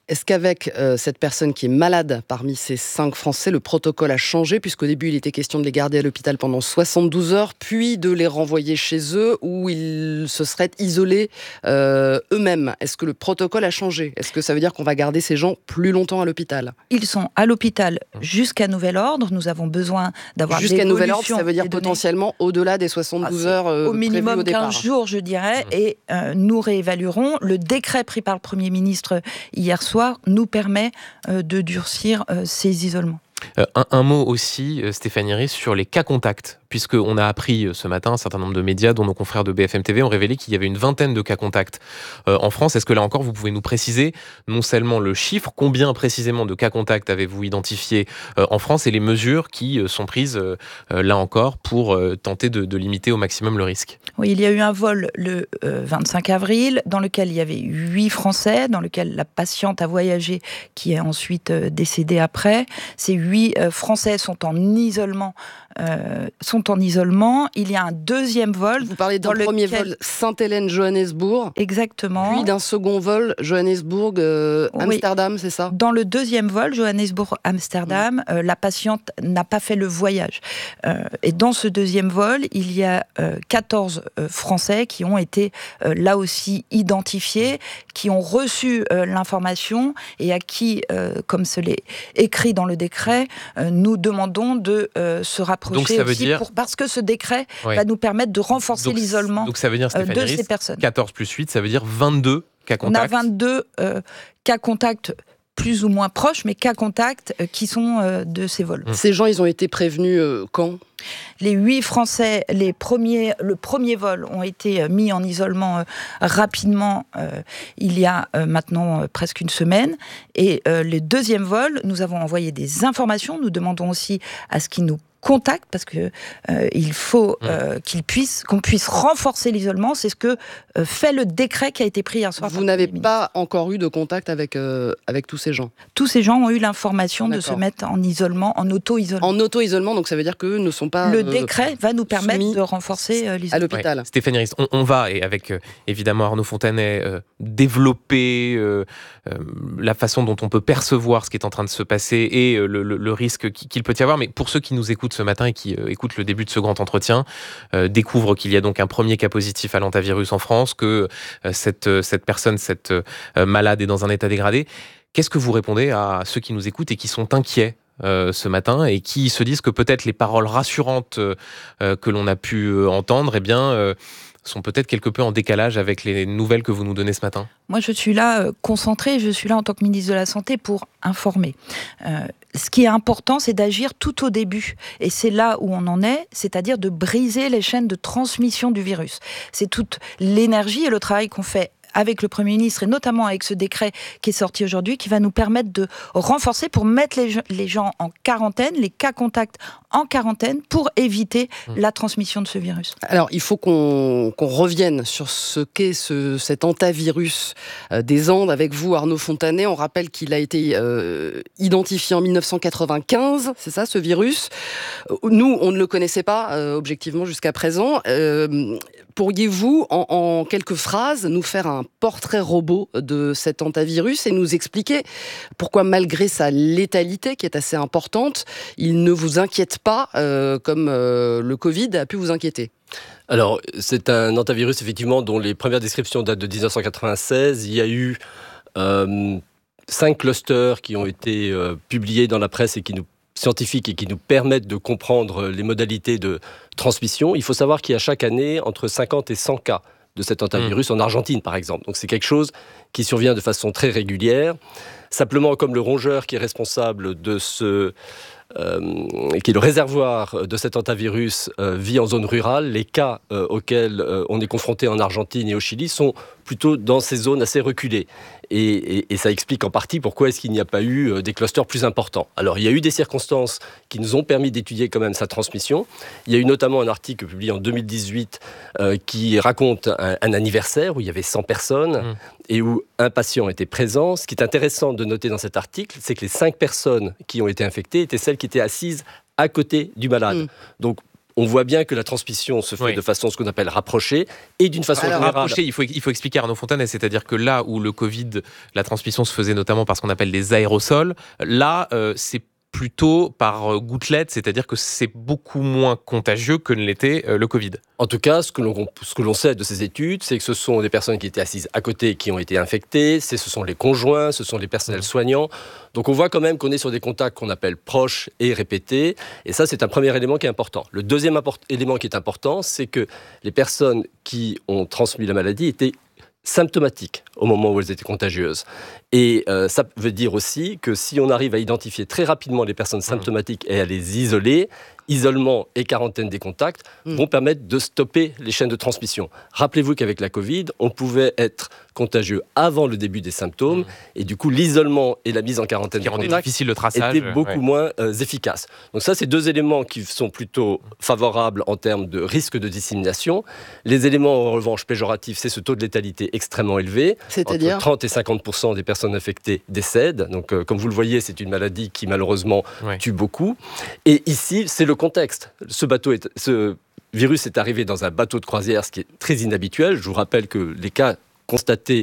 est-ce qu'avec cette personne qui est malade parmi ces 5 Français, le protocole a changé, puisqu'au début il était question de les garder à l'hôpital pendant 72 heures, puis de les renvoyer chez eux où ils se seraient isolés eux-mêmes. Est-ce que le protocole a changé ? Est-ce que ça veut dire qu'on va garder ces gens plus longtemps à l'hôpital ? Ils sont à l'hôpital jusqu'à nouvel ordre. Nous avons besoin d'avoir jusqu'à nouvel ordre, ça veut dire potentiellement au-delà des 72 heures au minimum au départ. 15 jours, je dirais, et nous réévaluerons. Le décret pris par le Premier ministre hier soir nous permet de durcir ces isolements. Un mot aussi, Stéphanie Ries, sur les cas contacts, puisqu'on a appris ce matin, un certain nombre de médias, dont nos confrères de BFM TV, ont révélé qu'il y avait une vingtaine de cas contacts en France. Est-ce que là encore, vous pouvez nous préciser non seulement le chiffre, combien précisément de cas contacts avez-vous identifié en France, et les mesures qui sont prises là encore pour tenter de limiter au maximum le risque ? Oui, il y a eu un vol le 25 avril, dans lequel il y avait 8 Français, dans lequel la patiente a voyagé, qui est ensuite décédée après. Ces 8 Français sont en isolement. Il y a un deuxième vol. Vous parlez d'un premier vol Sainte-Hélène-Johannesburg. Exactement. Puis d'un second vol Johannesburg-Amsterdam, oui. C'est ça ? Dans le deuxième vol Johannesburg-Amsterdam, la patiente n'a pas fait le voyage. Et dans ce deuxième vol, il y a 14 Français qui ont été là aussi identifiés, qui ont reçu l'information et à qui, comme ce l'est écrit dans le décret, nous demandons de se rapprocher. Donc ça veut aussi dire... parce que ce décret va nous permettre de renforcer l'isolement donc ça veut dire, de ces personnes. 14 plus 8, ça veut dire 22 cas contacts. On a 22 cas contacts plus ou moins proches, mais cas contacts qui sont de ces vols. Ces gens, ils ont été prévenus quand ? Les 8 Français, le premier vol ont été mis en isolement rapidement il y a maintenant presque une semaine. Et le deuxième vol, nous avons envoyé des informations. Nous demandons aussi à ce qu'ils nous contactent, parce que il faut qu'on puisse renforcer l'isolement. C'est ce que fait le décret qui a été pris hier soir. Vous n'avez pas encore eu de contact avec tous ces gens ? Tous ces gens ont eu l'information de se mettre en isolement, en auto-isolement. En auto-isolement, donc ça veut dire qu'eux ne sont pas... Le décret va nous permettre de renforcer l'isolement. À l'hôpital. Ouais. Stéphanie Ries, on va, et avec évidemment Arnaud Fontanet, développer la façon dont on peut percevoir ce qui est en train de se passer et le risque qu'il peut y avoir. Mais pour ceux qui nous écoutent ce matin et qui écoutent le début de ce grand entretien, découvrent qu'il y a donc un premier cas positif à l'hantavirus en France, que cette personne, cette malade est dans un état dégradé. Qu'est-ce que vous répondez à ceux qui nous écoutent et qui sont inquiets ce matin et qui se disent que peut-être les paroles rassurantes que l'on a pu entendre, sont peut-être quelque peu en décalage avec les nouvelles que vous nous donnez ce matin ? Moi, je suis là concentrée, je suis là en tant que ministre de la Santé pour informer. Ce qui est important, c'est d'agir tout au début. Et c'est là où on en est, c'est-à-dire de briser les chaînes de transmission du virus. C'est toute l'énergie et le travail qu'on fait avec le Premier ministre et notamment avec ce décret qui est sorti aujourd'hui, qui va nous permettre de renforcer pour mettre les gens en quarantaine, les cas contacts en quarantaine, pour éviter la transmission de ce virus. Alors, il faut qu'on revienne sur ce qu'est cet hantavirus des Andes avec vous, Arnaud Fontanet. On rappelle qu'il a été identifié en 1995, c'est ça, ce virus. Nous, on ne le connaissait pas, objectivement, jusqu'à présent. Pourriez-vous, en quelques phrases, nous faire un portrait robot de cet hantavirus et nous expliquer pourquoi, malgré sa létalité qui est assez importante, il ne vous inquiète pas comme le Covid a pu vous inquiéter? Alors, c'est un hantavirus, effectivement, dont les premières descriptions datent de 1996. Il y a eu 5 clusters qui ont été publiés dans la presse et scientifiques et qui nous permettent de comprendre les modalités de transmission. Il faut savoir qu'il y a chaque année entre 50 et 100 cas de cet hantavirus en Argentine, par exemple. Donc c'est quelque chose qui survient de façon très régulière. Simplement, comme le rongeur qui est responsable de qui est le réservoir de cet hantavirus vit en zone rurale, les cas auxquels on est confronté en Argentine et au Chili sont plutôt dans ces zones assez reculées. Et ça explique en partie pourquoi est-ce qu'il n'y a pas eu des clusters plus importants. Alors, il y a eu des circonstances qui nous ont permis d'étudier quand même sa transmission. Il y a eu notamment un article publié en 2018 qui raconte un anniversaire où il y avait 100 personnes et où un patient était présent. Ce qui est intéressant de noter dans cet article, c'est que les 5 personnes qui ont été infectées étaient celles qui étaient assises à côté du malade. Donc, on voit bien que la transmission se fait de façon ce qu'on appelle rapprochée et d'une façon générale. Rapprochée, il faut expliquer Arnaud Fontanet, c'est-à-dire que là où le Covid, la transmission se faisait notamment par ce qu'on appelle des aérosols, là, c'est plutôt par gouttelettes, c'est-à-dire que c'est beaucoup moins contagieux que ne l'était le Covid. En tout cas, ce que l'on sait de ces études, c'est que ce sont des personnes qui étaient assises à côté qui ont été infectées, ce sont les conjoints, ce sont les personnels soignants. Donc on voit quand même qu'on est sur des contacts qu'on appelle proches et répétés. Et ça, c'est un premier élément qui est important. Le deuxième élément qui est important, c'est que les personnes qui ont transmis la maladie étaient symptomatiques au moment où elles étaient contagieuses. Et ça veut dire aussi que si on arrive à identifier très rapidement les personnes symptomatiques et à les isoler, isolement et quarantaine des contacts vont permettre de stopper les chaînes de transmission. Rappelez-vous qu'avec la Covid, on pouvait être contagieux avant le début des symptômes et du coup l'isolement et la mise en quarantaine des contacts difficile le traçage, étaient beaucoup moins efficaces. Donc ça, c'est deux éléments qui sont plutôt favorables en termes de risque de dissémination. Les éléments en revanche péjoratifs, c'est ce taux de létalité extrêmement élevé. C'est-à-dire entre 30 et 50% des personnes infectées décèdent. Donc comme vous le voyez, c'est une maladie qui malheureusement tue beaucoup. Et ici, c'est le contexte. Ce virus est arrivé dans un bateau de croisière, ce qui est très inhabituel. Je vous rappelle que les cas constatés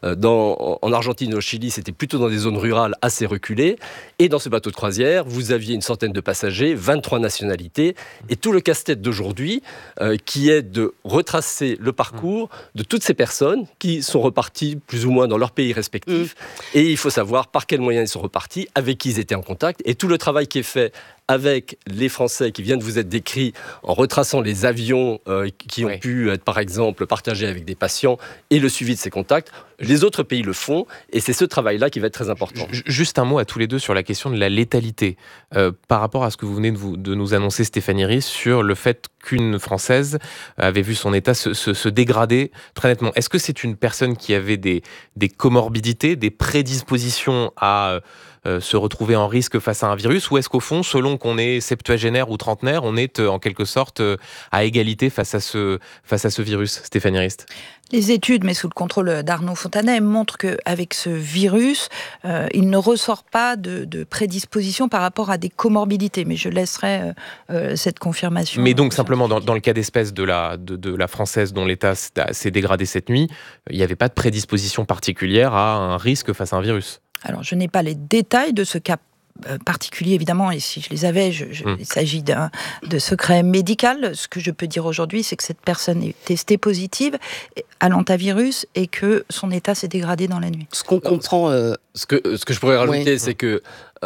en Argentine et au Chili, c'était plutôt dans des zones rurales assez reculées. Et dans ce bateau de croisière, vous aviez une centaine de passagers, 23 nationalités. Et tout le casse-tête d'aujourd'hui, qui est de retracer le parcours de toutes ces personnes qui sont reparties plus ou moins dans leur pays respectif. Et il faut savoir par quels moyens ils sont repartis, avec qui ils étaient en contact. Et tout le travail qui est fait avec les Français qui viennent de vous être décrits, en retraçant les avions qui ont pu être, par exemple, partagés avec des patients et le suivi de ces contacts. Les autres pays le font et c'est ce travail-là qui va être très important. Juste un mot à tous les deux sur la question de la létalité. Par rapport à ce que vous venez de nous annoncer, Stéphanie Ries, sur le fait qu'une Française avait vu son état se dégrader très nettement. Est-ce que c'est une personne qui avait des comorbidités, des prédispositions à se retrouver en risque face à un virus, ou est-ce qu'au fond, selon qu'on est septuagénaire ou trentenaire, on est en quelque sorte à égalité face à ce virus, Stéphanie Rist? Les études, mais sous le contrôle d'Arnaud Fontanet, montrent qu'avec ce virus, il ne ressort pas de prédisposition par rapport à des comorbidités. Mais je laisserai cette confirmation. Mais donc, simplement, dans le cas d'espèce de la Française dont l'état s'est dégradé cette nuit, il n'y avait pas de prédisposition particulière à un risque face à un virus? Alors, je n'ai pas les détails de ce cas particulier, évidemment, et si je les avais, il s'agit de secret médical. Ce que je peux dire aujourd'hui, c'est que cette personne est testée positive à l'hantavirus et que son état s'est dégradé dans la nuit. Ce qu'on comprend... Ce que je pourrais rajouter, c'est que...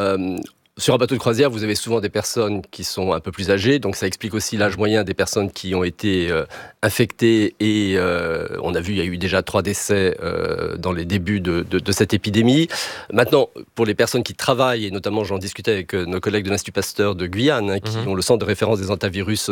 sur un bateau de croisière, vous avez souvent des personnes qui sont un peu plus âgées, donc ça explique aussi l'âge moyen des personnes qui ont été infectées et on a vu, il y a eu déjà 3 décès dans les débuts de cette épidémie. Maintenant, pour les personnes qui travaillent, et notamment j'en discutais avec nos collègues de l'Institut Pasteur de Guyane, qui ont le centre de référence des hantavirus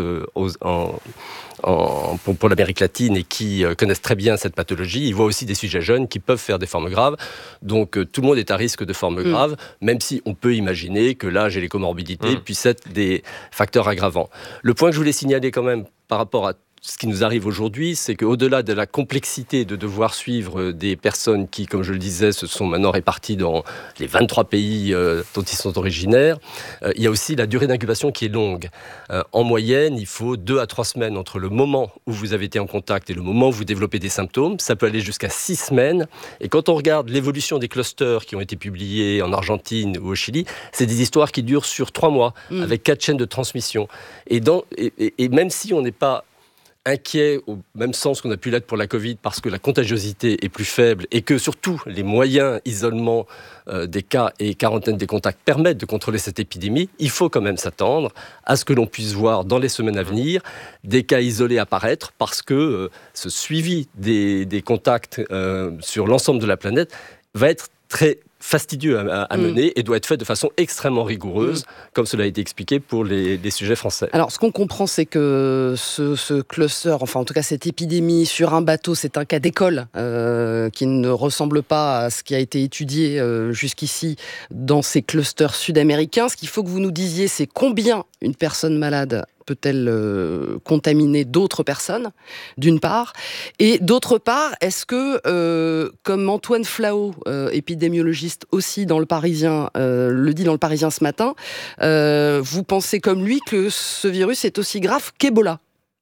pour l'Amérique latine et qui connaissent très bien cette pathologie, ils voient aussi des sujets jeunes qui peuvent faire des formes graves. Donc tout le monde est à risque de formes graves, même si on peut imaginer que l'âge et les comorbidités puissent être des facteurs aggravants. Le point que je voulais signaler quand même par rapport à ce qui nous arrive aujourd'hui, c'est qu'au-delà de la complexité de devoir suivre des personnes qui, comme je le disais, se sont maintenant réparties dans les 23 pays dont ils sont originaires, il y a aussi la durée d'incubation qui est longue. En moyenne, il faut 2 à 3 semaines entre le moment où vous avez été en contact et le moment où vous développez des symptômes. Ça peut aller jusqu'à 6 semaines. Et quand on regarde l'évolution des clusters qui ont été publiés en Argentine ou au Chili, c'est des histoires qui durent sur 3 mois, avec 4 chaînes de transmission. Et même si on n'est pas inquiet au même sens qu'on a pu l'être pour la Covid parce que la contagiosité est plus faible et que surtout les moyens isolement des cas et quarantaine des contacts permettent de contrôler cette épidémie, il faut quand même s'attendre à ce que l'on puisse voir dans les semaines à venir des cas isolés apparaître parce que ce suivi des contacts sur l'ensemble de la planète va être très fastidieux à mener et doit être fait de façon extrêmement rigoureuse, comme cela a été expliqué pour les sujets français. Alors, ce qu'on comprend, c'est que ce cluster, enfin en tout cas cette épidémie sur un bateau, c'est un cas d'école qui ne ressemble pas à ce qui a été étudié jusqu'ici dans ces clusters sud-américains. Ce qu'il faut que vous nous disiez, c'est combien une personne malade peut-elle contaminer d'autres personnes, d'une part. Et d'autre part, est-ce que, comme Antoine Flao, épidémiologiste aussi dans Le Parisien, le dit dans Le Parisien ce matin, vous pensez comme lui que ce virus est aussi grave qu'Ebola ?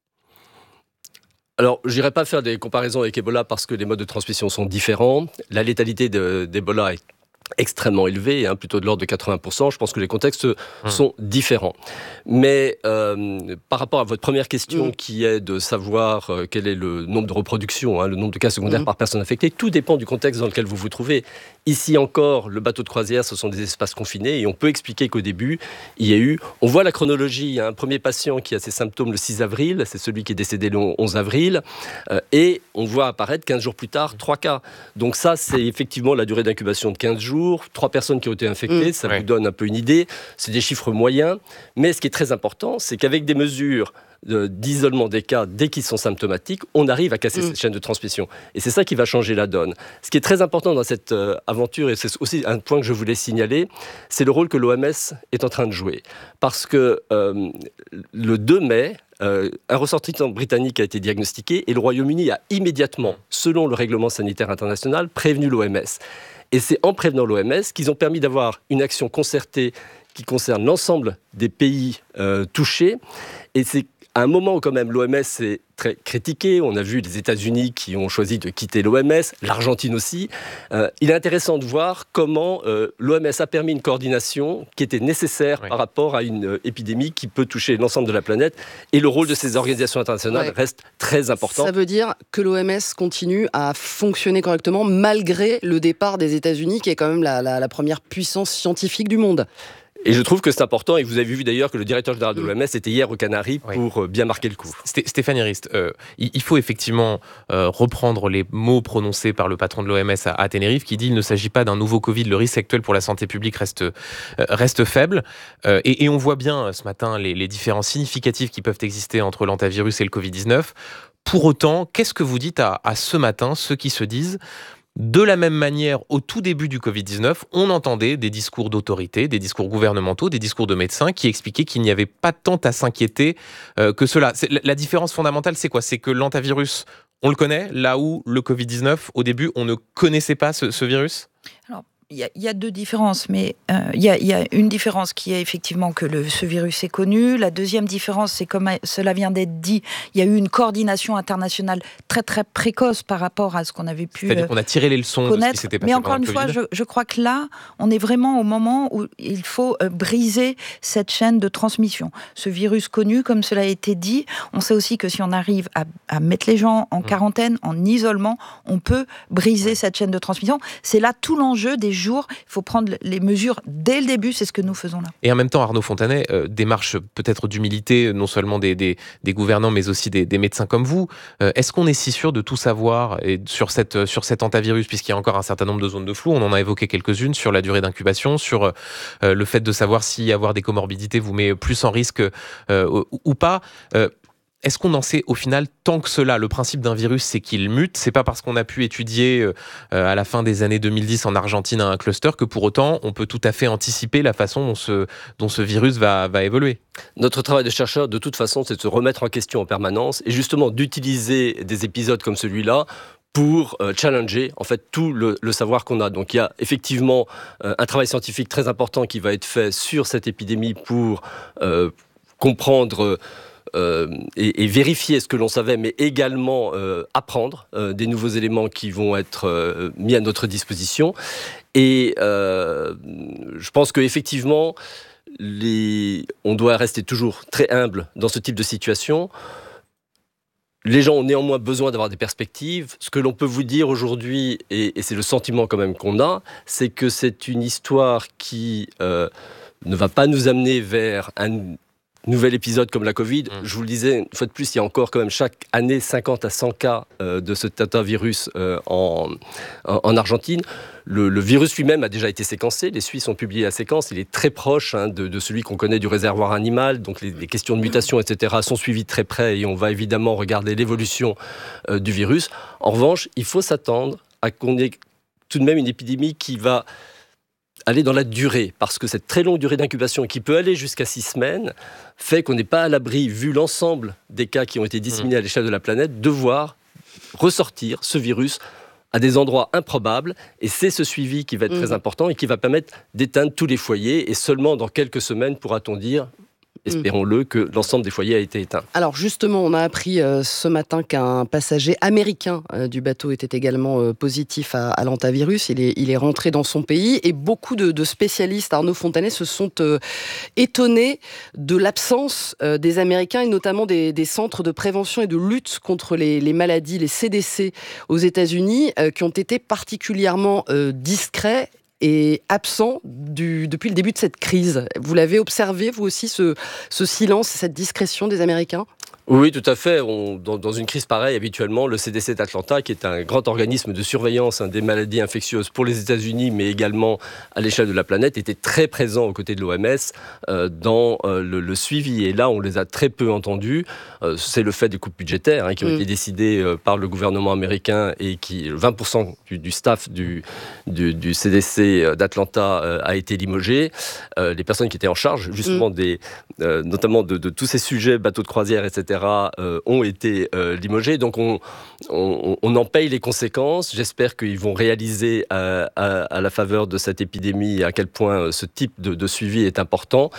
Alors, je n'irai pas faire des comparaisons avec Ebola parce que les modes de transmission sont différents. La létalité d'Ebola est extrêmement élevé, plutôt de l'ordre de 80%. Je pense que les contextes sont différents. Mais par rapport à votre première question, qui est de savoir quel est le nombre de reproductions, le nombre de cas secondaires par personne infectée, tout dépend du contexte dans lequel vous vous trouvez. Ici encore, le bateau de croisière, ce sont des espaces confinés, et on peut expliquer qu'au début, il y a eu... On voit la chronologie, il y a un premier patient qui a ses symptômes le 6 avril, c'est celui qui est décédé le 11 avril, et on voit apparaître 15 jours plus tard 3 cas. Donc ça, c'est effectivement la durée d'incubation de 15 jours, 3 personnes qui ont été infectées, ça vous donne un peu une idée. C'est des chiffres moyens, mais ce qui est très important, c'est qu'avec des mesures d'isolement des cas dès qu'ils sont symptomatiques, on arrive à casser cette chaîne de transmission. Et c'est ça qui va changer la donne. Ce qui est très important dans cette aventure, et c'est aussi un point que je voulais signaler, c'est le rôle que l'OMS est en train de jouer. Parce que le 2 mai, un ressortissant britannique a été diagnostiqué et le Royaume-Uni a immédiatement, selon le règlement sanitaire international, prévenu l'OMS. Et c'est en prévenant l'OMS qu'ils ont permis d'avoir une action concertée qui concerne l'ensemble des pays touchés. Et c'est à un moment où quand même l'OMS est très critiquée, on a vu les États-Unis qui ont choisi de quitter l'OMS, l'Argentine aussi. Il est intéressant de voir comment l'OMS a permis une coordination qui était nécessaire par rapport à une épidémie qui peut toucher l'ensemble de la planète. Et le rôle de ces organisations internationales reste très important. Ça veut dire que l'OMS continue à fonctionner correctement malgré le départ des États-Unis, qui est quand même la première puissance scientifique du monde. Et je trouve que c'est important, et vous avez vu d'ailleurs que le directeur général de l'OMS était hier aux Canaries pour bien marquer le coup. Stéphanie Rist, il faut effectivement reprendre les mots prononcés par le patron de l'OMS à Tenerife, qui dit qu'il ne s'agit pas d'un nouveau Covid, le risque actuel pour la santé publique reste faible. Et on voit bien ce matin les différences significatives qui peuvent exister entre l'antivirus et le Covid-19. Pour autant, qu'est-ce que vous dites à ce matin, ceux qui se disent... De la même manière, au tout début du Covid-19, on entendait des discours d'autorité, des discours gouvernementaux, des discours de médecins qui expliquaient qu'il n'y avait pas tant à s'inquiéter que cela. La différence fondamentale, c'est quoi ? C'est que l'antivirus, on le connaît, là où le Covid-19, au début, on ne connaissait pas ce virus ? Alors, il y a deux différences, mais il y a une différence qui est effectivement que ce virus est connu. La deuxième différence, c'est comme cela vient d'être dit, il y a eu une coordination internationale très très précoce par rapport à ce qu'on avait pu C'est-à-dire qu'on a tiré les leçons connaître. De ce qui s'était passé. Mais encore une fois, je crois que là, on est vraiment au moment où il faut briser cette chaîne de transmission. Ce virus connu, comme cela a été dit, on sait aussi que si on arrive à mettre les gens en quarantaine, en isolement, on peut briser cette chaîne de transmission. C'est là tout l'enjeu des jours. Il faut prendre les mesures dès le début, c'est ce que nous faisons là. Et en même temps, Arnaud Fontanet, démarche peut-être d'humilité, non seulement des gouvernants, mais aussi des médecins comme vous. Est-ce qu'on est si sûr de tout savoir sur cet antivirus, puisqu'il y a encore un certain nombre de zones de flou? On en a évoqué quelques-unes sur la durée d'incubation, sur le fait de savoir si avoir des comorbidités vous met plus en risque ou pas. Est-ce qu'on en sait au final tant que cela? Le principe d'un virus, c'est qu'il mute. C'est pas parce qu'on a pu étudier à la fin des années 2010 en Argentine un cluster que pour autant on peut tout à fait anticiper la façon dont ce virus va évoluer. Notre travail de chercheur, de toute façon, c'est de se remettre en question en permanence et justement d'utiliser des épisodes comme celui-là pour challenger en fait tout le savoir qu'on a. Donc il y a effectivement un travail scientifique très important qui va être fait sur cette épidémie pour comprendre et vérifier ce que l'on savait, mais également apprendre des nouveaux éléments qui vont être mis à notre disposition. Et je pense qu'effectivement, on doit rester toujours très humble dans ce type de situation. Les gens ont néanmoins besoin d'avoir des perspectives. Ce que l'on peut vous dire aujourd'hui, et c'est le sentiment quand même qu'on a, c'est que c'est une histoire qui ne va pas nous amener vers un nouvel épisode comme la Covid. Je vous le disais, une fois de plus, il y a encore quand même chaque année 50 à 100 cas de ce virus en Argentine. Le virus lui-même a déjà été séquencé. Les Suisses ont publié la séquence. Il est très proche de celui qu'on connaît du réservoir animal. Donc les questions de mutation, etc. sont suivies de très près et on va évidemment regarder l'évolution du virus. En revanche, il faut s'attendre à qu'on ait tout de même une épidémie qui va aller dans la durée, parce que cette très longue durée d'incubation qui peut aller jusqu'à 6 semaines fait qu'on n'est pas à l'abri, vu l'ensemble des cas qui ont été disséminés à l'échelle de la planète, de voir ressortir ce virus à des endroits improbables, et c'est ce suivi qui va être très important et qui va permettre d'éteindre tous les foyers, et seulement dans quelques semaines pourra-t-on dire, espérons-le, que l'ensemble des foyers a été éteint. Alors justement, on a appris ce matin qu'un passager américain du bateau était également positif à l'hantavirus. Il est rentré dans son pays, et beaucoup de spécialistes, Arnaud Fontanet, se sont étonnés de l'absence des Américains, et notamment des centres de prévention et de lutte contre les maladies, les CDC aux États-Unis, qui ont été particulièrement discrets et absent depuis le début de cette crise. Vous l'avez observé, vous aussi, ce silence, cette discrétion des Américains ? Oui, tout à fait. Dans une crise pareille, habituellement, le CDC d'Atlanta, qui est un grand organisme de surveillance des maladies infectieuses pour les États-Unis, mais également à l'échelle de la planète, était très présent aux côtés de l'OMS dans le suivi. Et là, on les a très peu entendus. C'est le fait des coupes budgétaires qui ont été décidées par le gouvernement américain, et qui 20% du staff du CDC d'Atlanta a été limogé. Les personnes qui étaient en charge, justement, notamment de tous ces sujets, bateaux de croisière, etc., ont été limogés. Donc on en paye les conséquences. J'espère qu'ils vont réaliser à la faveur de cette épidémie à quel point ce type de suivi est important.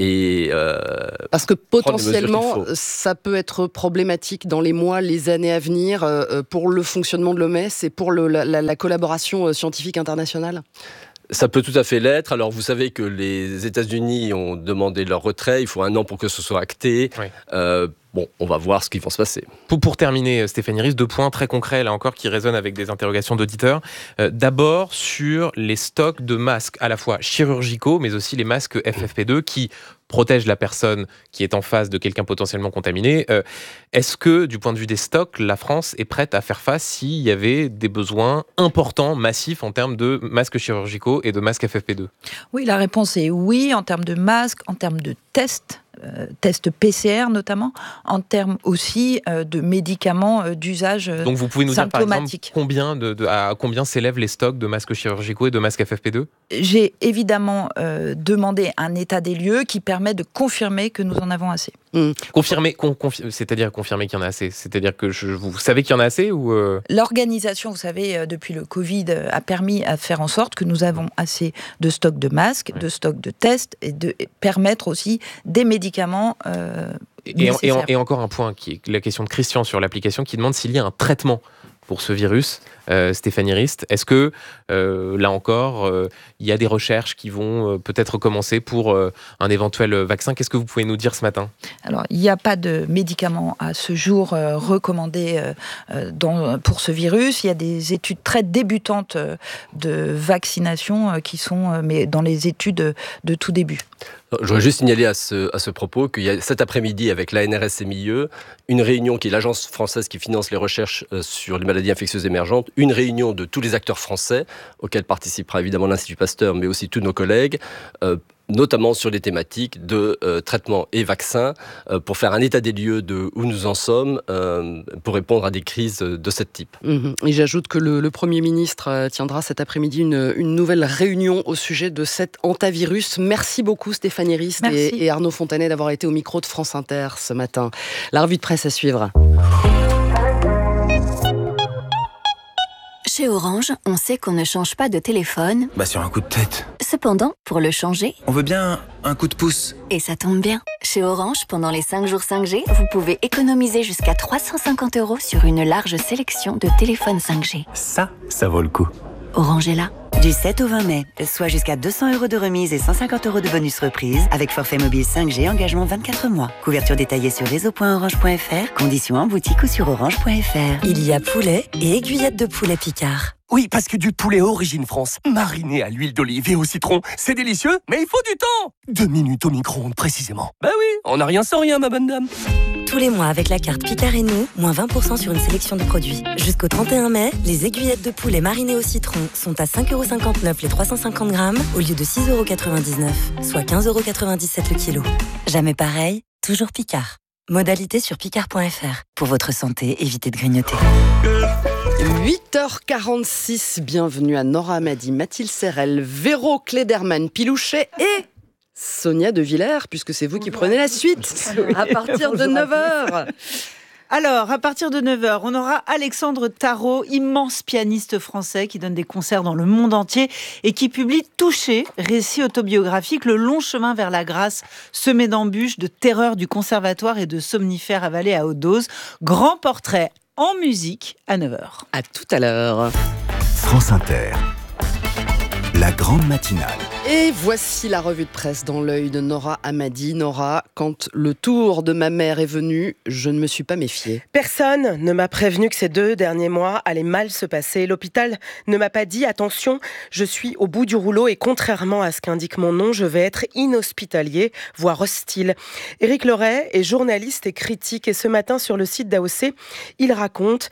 Parce que potentiellement, ça peut être problématique dans les mois, les années à venir pour le fonctionnement de l'OMS et pour la collaboration scientifique internationale. Ça peut tout à fait l'être. Alors, vous savez que les États-Unis ont demandé leur retrait. Il faut 1 an pour que ce soit acté. Oui. On va voir ce qui va se passer. Pour terminer, Stéphanie Rist, 2 points très concrets, là encore, qui résonnent avec des interrogations d'auditeurs. D'abord, sur les stocks de masques, à la fois chirurgicaux, mais aussi les masques FFP2, qui protègent la personne qui est en face de quelqu'un potentiellement contaminé. Est-ce que, du point de vue des stocks, la France est prête à faire face s'il y avait des besoins importants, massifs, en termes de masques chirurgicaux et de masques FFP2 ? Oui, la réponse est oui, en termes de masques, en termes de tests PCR notamment, en termes aussi de médicaments d'usage symptomatique. Donc vous pouvez nous dire par exemple à combien s'élèvent les stocks de masques chirurgicaux et de masques FFP2 ? J'ai évidemment demandé un état des lieux qui permet de confirmer que nous en avons assez. C'est-à-dire confirmer qu'il y en a assez. C'est-à-dire que vous savez qu'il y en a assez ou L'organisation, vous savez, depuis le Covid, a permis à faire en sorte que nous avons assez de stocks de masques, de stocks de tests, et de permettre aussi des médicaments et encore un point, qui est la question de Christian sur l'application, qui demande s'il y a un traitement pour ce virus. Stéphanie Rist, est-ce que, là encore, il y a des recherches qui vont peut-être commencer pour un éventuel vaccin ? Qu'est-ce que vous pouvez nous dire ce matin ? Alors, il n'y a pas de médicaments à ce jour recommandés pour ce virus. Il y a des études très débutantes de vaccination qui sont mais dans les études de tout début. Je voudrais juste signaler à ce propos qu'il y a cet après-midi avec l'ANRS et MIE une réunion qui est l'agence française qui finance les recherches sur les maladies infectieuses émergentes, une réunion de tous les acteurs français auxquels participera évidemment l'Institut Pasteur mais aussi tous nos collègues, notamment sur les thématiques de traitement et vaccins, pour faire un état des lieux de où nous en sommes, pour répondre à des crises de ce type. Et j'ajoute que le Premier ministre tiendra cet après-midi une nouvelle réunion au sujet de cet hantavirus. Merci beaucoup Stéphanie Rist et Arnaud Fontanet d'avoir été au micro de France Inter ce matin. La revue de presse à suivre. Chez Orange, on sait qu'on ne change pas de téléphone. Sur un coup de tête. Cependant, pour le changer, on veut bien un coup de pouce. Et ça tombe bien. Chez Orange, pendant les 5 jours 5G, vous pouvez économiser jusqu'à 350 € sur une large sélection de téléphones 5G. Ça vaut le coup. Orange est là. Du 7 au 20 mai, soit jusqu'à 200 € de remise et 150 € de bonus reprise avec forfait mobile 5G, engagement 24 mois. Couverture détaillée sur réseau.orange.fr, conditions en boutique ou sur orange.fr. Il y a poulet et aiguillettes de poulet Picard. Oui, parce que du poulet Origine France, mariné à l'huile d'olive et au citron, c'est délicieux, mais il faut du temps. 2 minutes au micro-ondes précisément. Bah oui, on n'a rien sans rien, ma bonne dame. Tous les mois avec la carte Picard et nous, moins 20% sur une sélection de produits. Jusqu'au 31 mai, les aiguillettes de poulet marinées au citron sont à 5,59 € les 350 grammes au lieu de 6,99 €, soit 15,97 € le kilo. Jamais pareil, toujours Picard. Modalité sur picard.fr. Pour votre santé, évitez de grignoter. 8h46, bienvenue à Nora Hamady, Mathilde Serrel, Véro Klederman, Pilouchet et Sonia De Villers, puisque c'est vous qui prenez la suite à partir de 9h. Alors, à partir de 9h, on aura Alexandre Tarot, immense pianiste français qui donne des concerts dans le monde entier et qui publie Touché, récit autobiographique, le long chemin vers la grâce, semé d'embûches, de terreur du conservatoire et de somnifères avalés à haute dose. Grand portrait en musique à 9h. À tout à l'heure. France Inter, la grande matinale. Et voici la revue de presse dans l'œil de Nora Hamady. Nora, quand le tour de ma mère est venu, je ne me suis pas méfiée. Personne ne m'a prévenu que ces 2 derniers mois allaient mal se passer. L'hôpital ne m'a pas dit « Attention, je suis au bout du rouleau et contrairement à ce qu'indique mon nom, je vais être inhospitalier, voire hostile ». Éric Loret est journaliste et critique et ce matin sur le site d'AOC, il raconte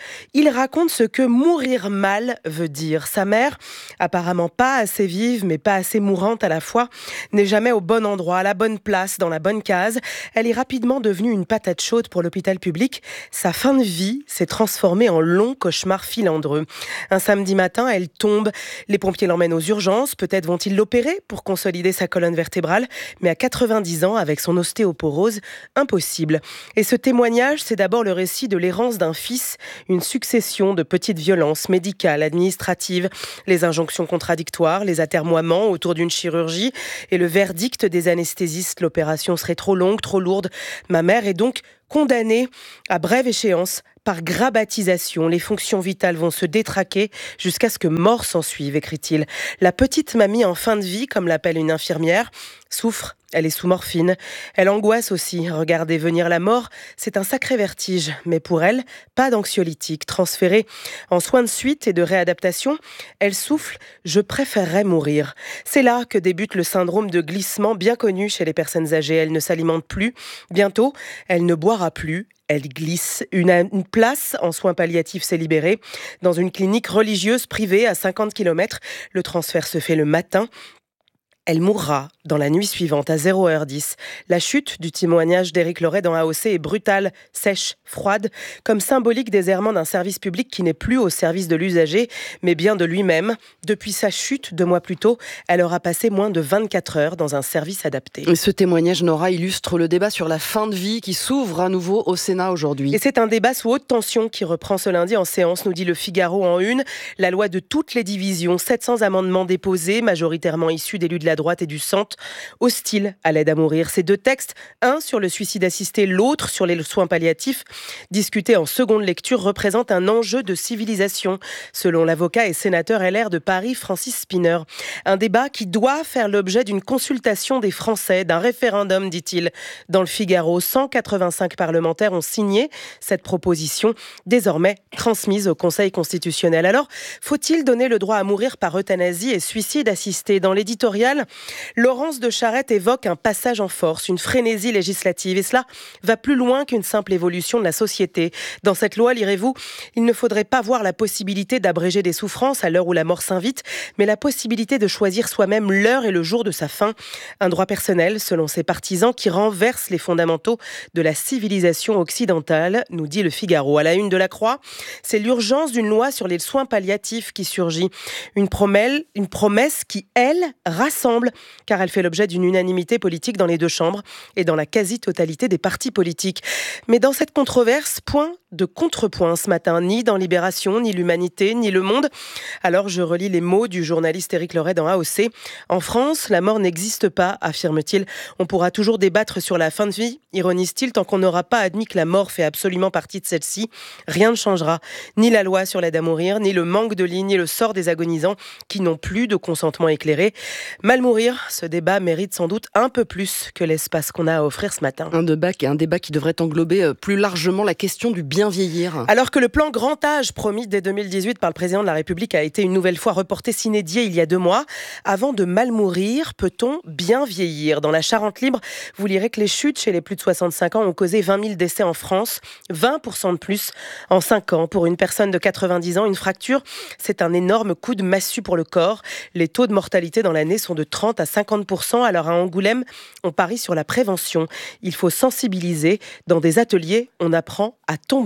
ce que mourir mal veut dire. Sa mère, apparemment pas assez vive mais pas assez mourante à la fois, n'est jamais au bon endroit, à la bonne place, dans la bonne case. Elle est rapidement devenue une patate chaude pour l'hôpital public. Sa fin de vie s'est transformée en long cauchemar filandreux. Un samedi matin, elle tombe. Les pompiers l'emmènent aux urgences. Peut-être vont-ils l'opérer pour consolider sa colonne vertébrale. Mais à 90 ans, avec son ostéoporose, impossible. Et ce témoignage, c'est d'abord le récit de l'errance d'un fils, une succession de petites violences médicales, administratives, les injonctions contradictoires, les atermoiements autour d'une chirurgie et le verdict des anesthésistes. L'opération serait trop longue, trop lourde. Ma mère est donc condamnée à brève échéance par grabatisation. Les fonctions vitales vont se détraquer jusqu'à ce que mort s'ensuive, écrit-il. La petite mamie en fin de vie, comme l'appelle une infirmière, souffre. Elle est sous morphine. Elle angoisse aussi. Regarder venir la mort, c'est un sacré vertige. Mais pour elle, pas d'anxiolytique. Transférée en soins de suite et de réadaptation, elle souffle « Je préférerais mourir ». C'est là que débute le syndrome de glissement bien connu chez les personnes âgées. Elle ne s'alimente plus. Bientôt, elle ne boira plus. Elle glisse. Une place en soins palliatifs s'est libérée dans une clinique religieuse privée à 50 km. Le transfert se fait le matin. Elle mourra dans la nuit suivante à 0h10. La chute du témoignage d'Éric Loret dans AOC est brutale, sèche, froide, comme symbolique des errements d'un service public qui n'est plus au service de l'usager, mais bien de lui-même. Depuis sa chute 2 mois plus tôt, elle aura passé moins de 24 heures dans un service adapté. Et ce témoignage, Nora, illustre le débat sur la fin de vie qui s'ouvre à nouveau au Sénat aujourd'hui. Et c'est un débat sous haute tension qui reprend ce lundi en séance, nous dit le Figaro en une. La loi de toutes les divisions, 700 amendements déposés, majoritairement issus d'élus de la droite et du centre, hostiles à l'aide à mourir. Ces 2 textes, un sur le suicide assisté, l'autre sur les soins palliatifs, discutés en seconde lecture, représentent un enjeu de civilisation, selon l'avocat et sénateur LR de Paris, Francis Spinner. Un débat qui doit faire l'objet d'une consultation des Français, d'un référendum, dit-il. Dans le Figaro, 185 parlementaires ont signé cette proposition, désormais transmise au Conseil constitutionnel. Alors, faut-il donner le droit à mourir par euthanasie et suicide assisté ? Dans l'éditorial, Laurence de Charette évoque un passage en force, une frénésie législative. Et cela va plus loin qu'une simple évolution de la société. Dans cette loi, lirez-vous, il ne faudrait pas voir la possibilité d'abréger des souffrances à l'heure où la mort s'invite, mais la possibilité de choisir soi-même l'heure et le jour de sa fin. Un droit personnel, selon ses partisans, qui renverse les fondamentaux de la civilisation occidentale, nous dit le Figaro. À la une de la Croix, c'est l'urgence d'une loi sur les soins palliatifs qui surgit. Une promesse qui, elle, rassemble, car elle fait l'objet d'une unanimité politique dans les 2 chambres et dans la quasi-totalité des partis politiques. Mais dans cette controverse, point de contrepoint ce matin, ni dans Libération, ni l'Humanité, ni Le Monde. Alors je relis les mots du journaliste Éric Loret dans AOC. En France, la mort n'existe pas, affirme-t-il. On pourra toujours débattre sur la fin de vie, ironise-t-il, tant qu'on n'aura pas admis que la mort fait absolument partie de celle-ci. Rien ne changera. Ni la loi sur l'aide à mourir, ni le manque de ligne, ni le sort des agonisants qui n'ont plus de consentement éclairé. Mal mourir, ce débat mérite sans doute un peu plus que l'espace qu'on a à offrir ce matin. Un débat qui devrait englober plus largement la question du bien vieillir. Alors que le plan grand âge promis dès 2018 par le président de la République a été une nouvelle fois reporté sine die il y a 2 mois, avant de mal mourir, peut-on bien vieillir ? Dans la Charente libre, vous lirez que les chutes chez les plus de 65 ans ont causé 20 000 décès en France, 20% de plus en 5 ans. Pour une personne de 90 ans, une fracture, c'est un énorme coup de massue pour le corps. Les taux de mortalité dans l'année sont de 30 à 50%. Alors à Angoulême, on parie sur la prévention. Il faut sensibiliser. Dans des ateliers, on apprend à tomber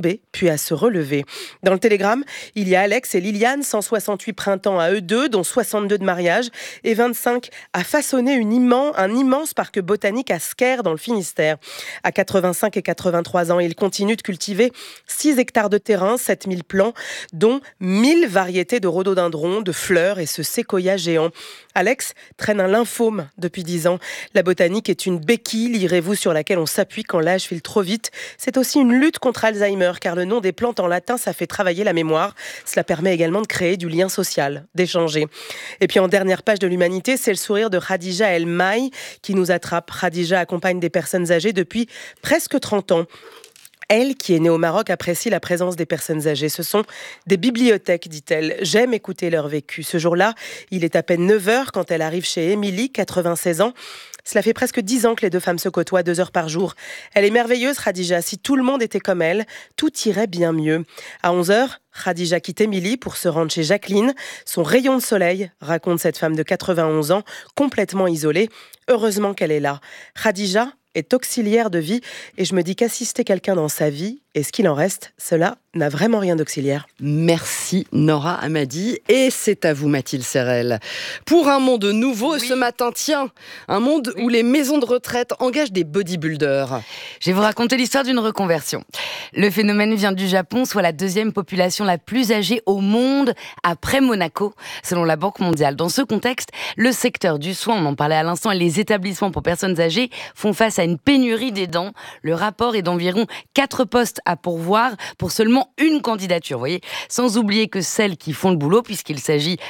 tomber, puis à se relever. Dans le télégramme, il y a Alex et Liliane, 168 printemps à eux deux, dont 62 de mariage, et 25 à façonner un immense parc botanique à Sker, dans le Finistère. À 85 et 83 ans, ils continuent de cultiver 6 hectares de terrain, 7000 plants, dont 1000 variétés de rhododendrons, de fleurs et ce séquoia géant. Alex traîne un lymphome depuis 10 ans. La botanique est une béquille, lirez-vous, sur laquelle on s'appuie quand l'âge file trop vite. C'est aussi une lutte contre Alzheimer, car le nom des plantes en latin, ça fait travailler la mémoire. Cela permet également de créer du lien social, d'échanger. Et puis en dernière page de l'Humanité, c'est le sourire de Khadija El Maï qui nous attrape. Khadija accompagne des personnes âgées depuis presque 30 ans. Elle, qui est née au Maroc, apprécie la présence des personnes âgées. Ce sont des bibliothèques, dit-elle. J'aime écouter leur vécu. Ce jour-là, il est à peine 9h quand elle arrive chez Émilie, 96 ans. Cela fait presque 10 ans que les deux femmes se côtoient 2 heures par jour. Elle est merveilleuse, Khadija. Si tout le monde était comme elle, tout irait bien mieux. À 11h, Khadija quitte Émilie pour se rendre chez Jacqueline. Son rayon de soleil, raconte cette femme de 91 ans, complètement isolée. Heureusement qu'elle est là. Khadija est auxiliaire de vie et je me dis qu'assister quelqu'un dans sa vie, et ce qu'il en reste, cela n'a vraiment rien d'auxiliaire. Merci Nora Amadi. Et c'est à vous Mathilde Serrel. Pour un monde nouveau ce matin, tiens, un monde où les maisons de retraite engagent des bodybuilders. Je vais vous raconter l'histoire d'une reconversion. Le phénomène vient du Japon, soit la 2e population la plus âgée au monde après Monaco, selon la Banque mondiale. Dans ce contexte, le secteur du soin, on en parlait à l'instant, et les établissements pour personnes âgées font face à une pénurie d'aidants. Le rapport est d'environ 4 postes à pourvoir pour seulement une candidature, vous voyez, sans oublier que celles qui font le boulot, puisqu'il s'agit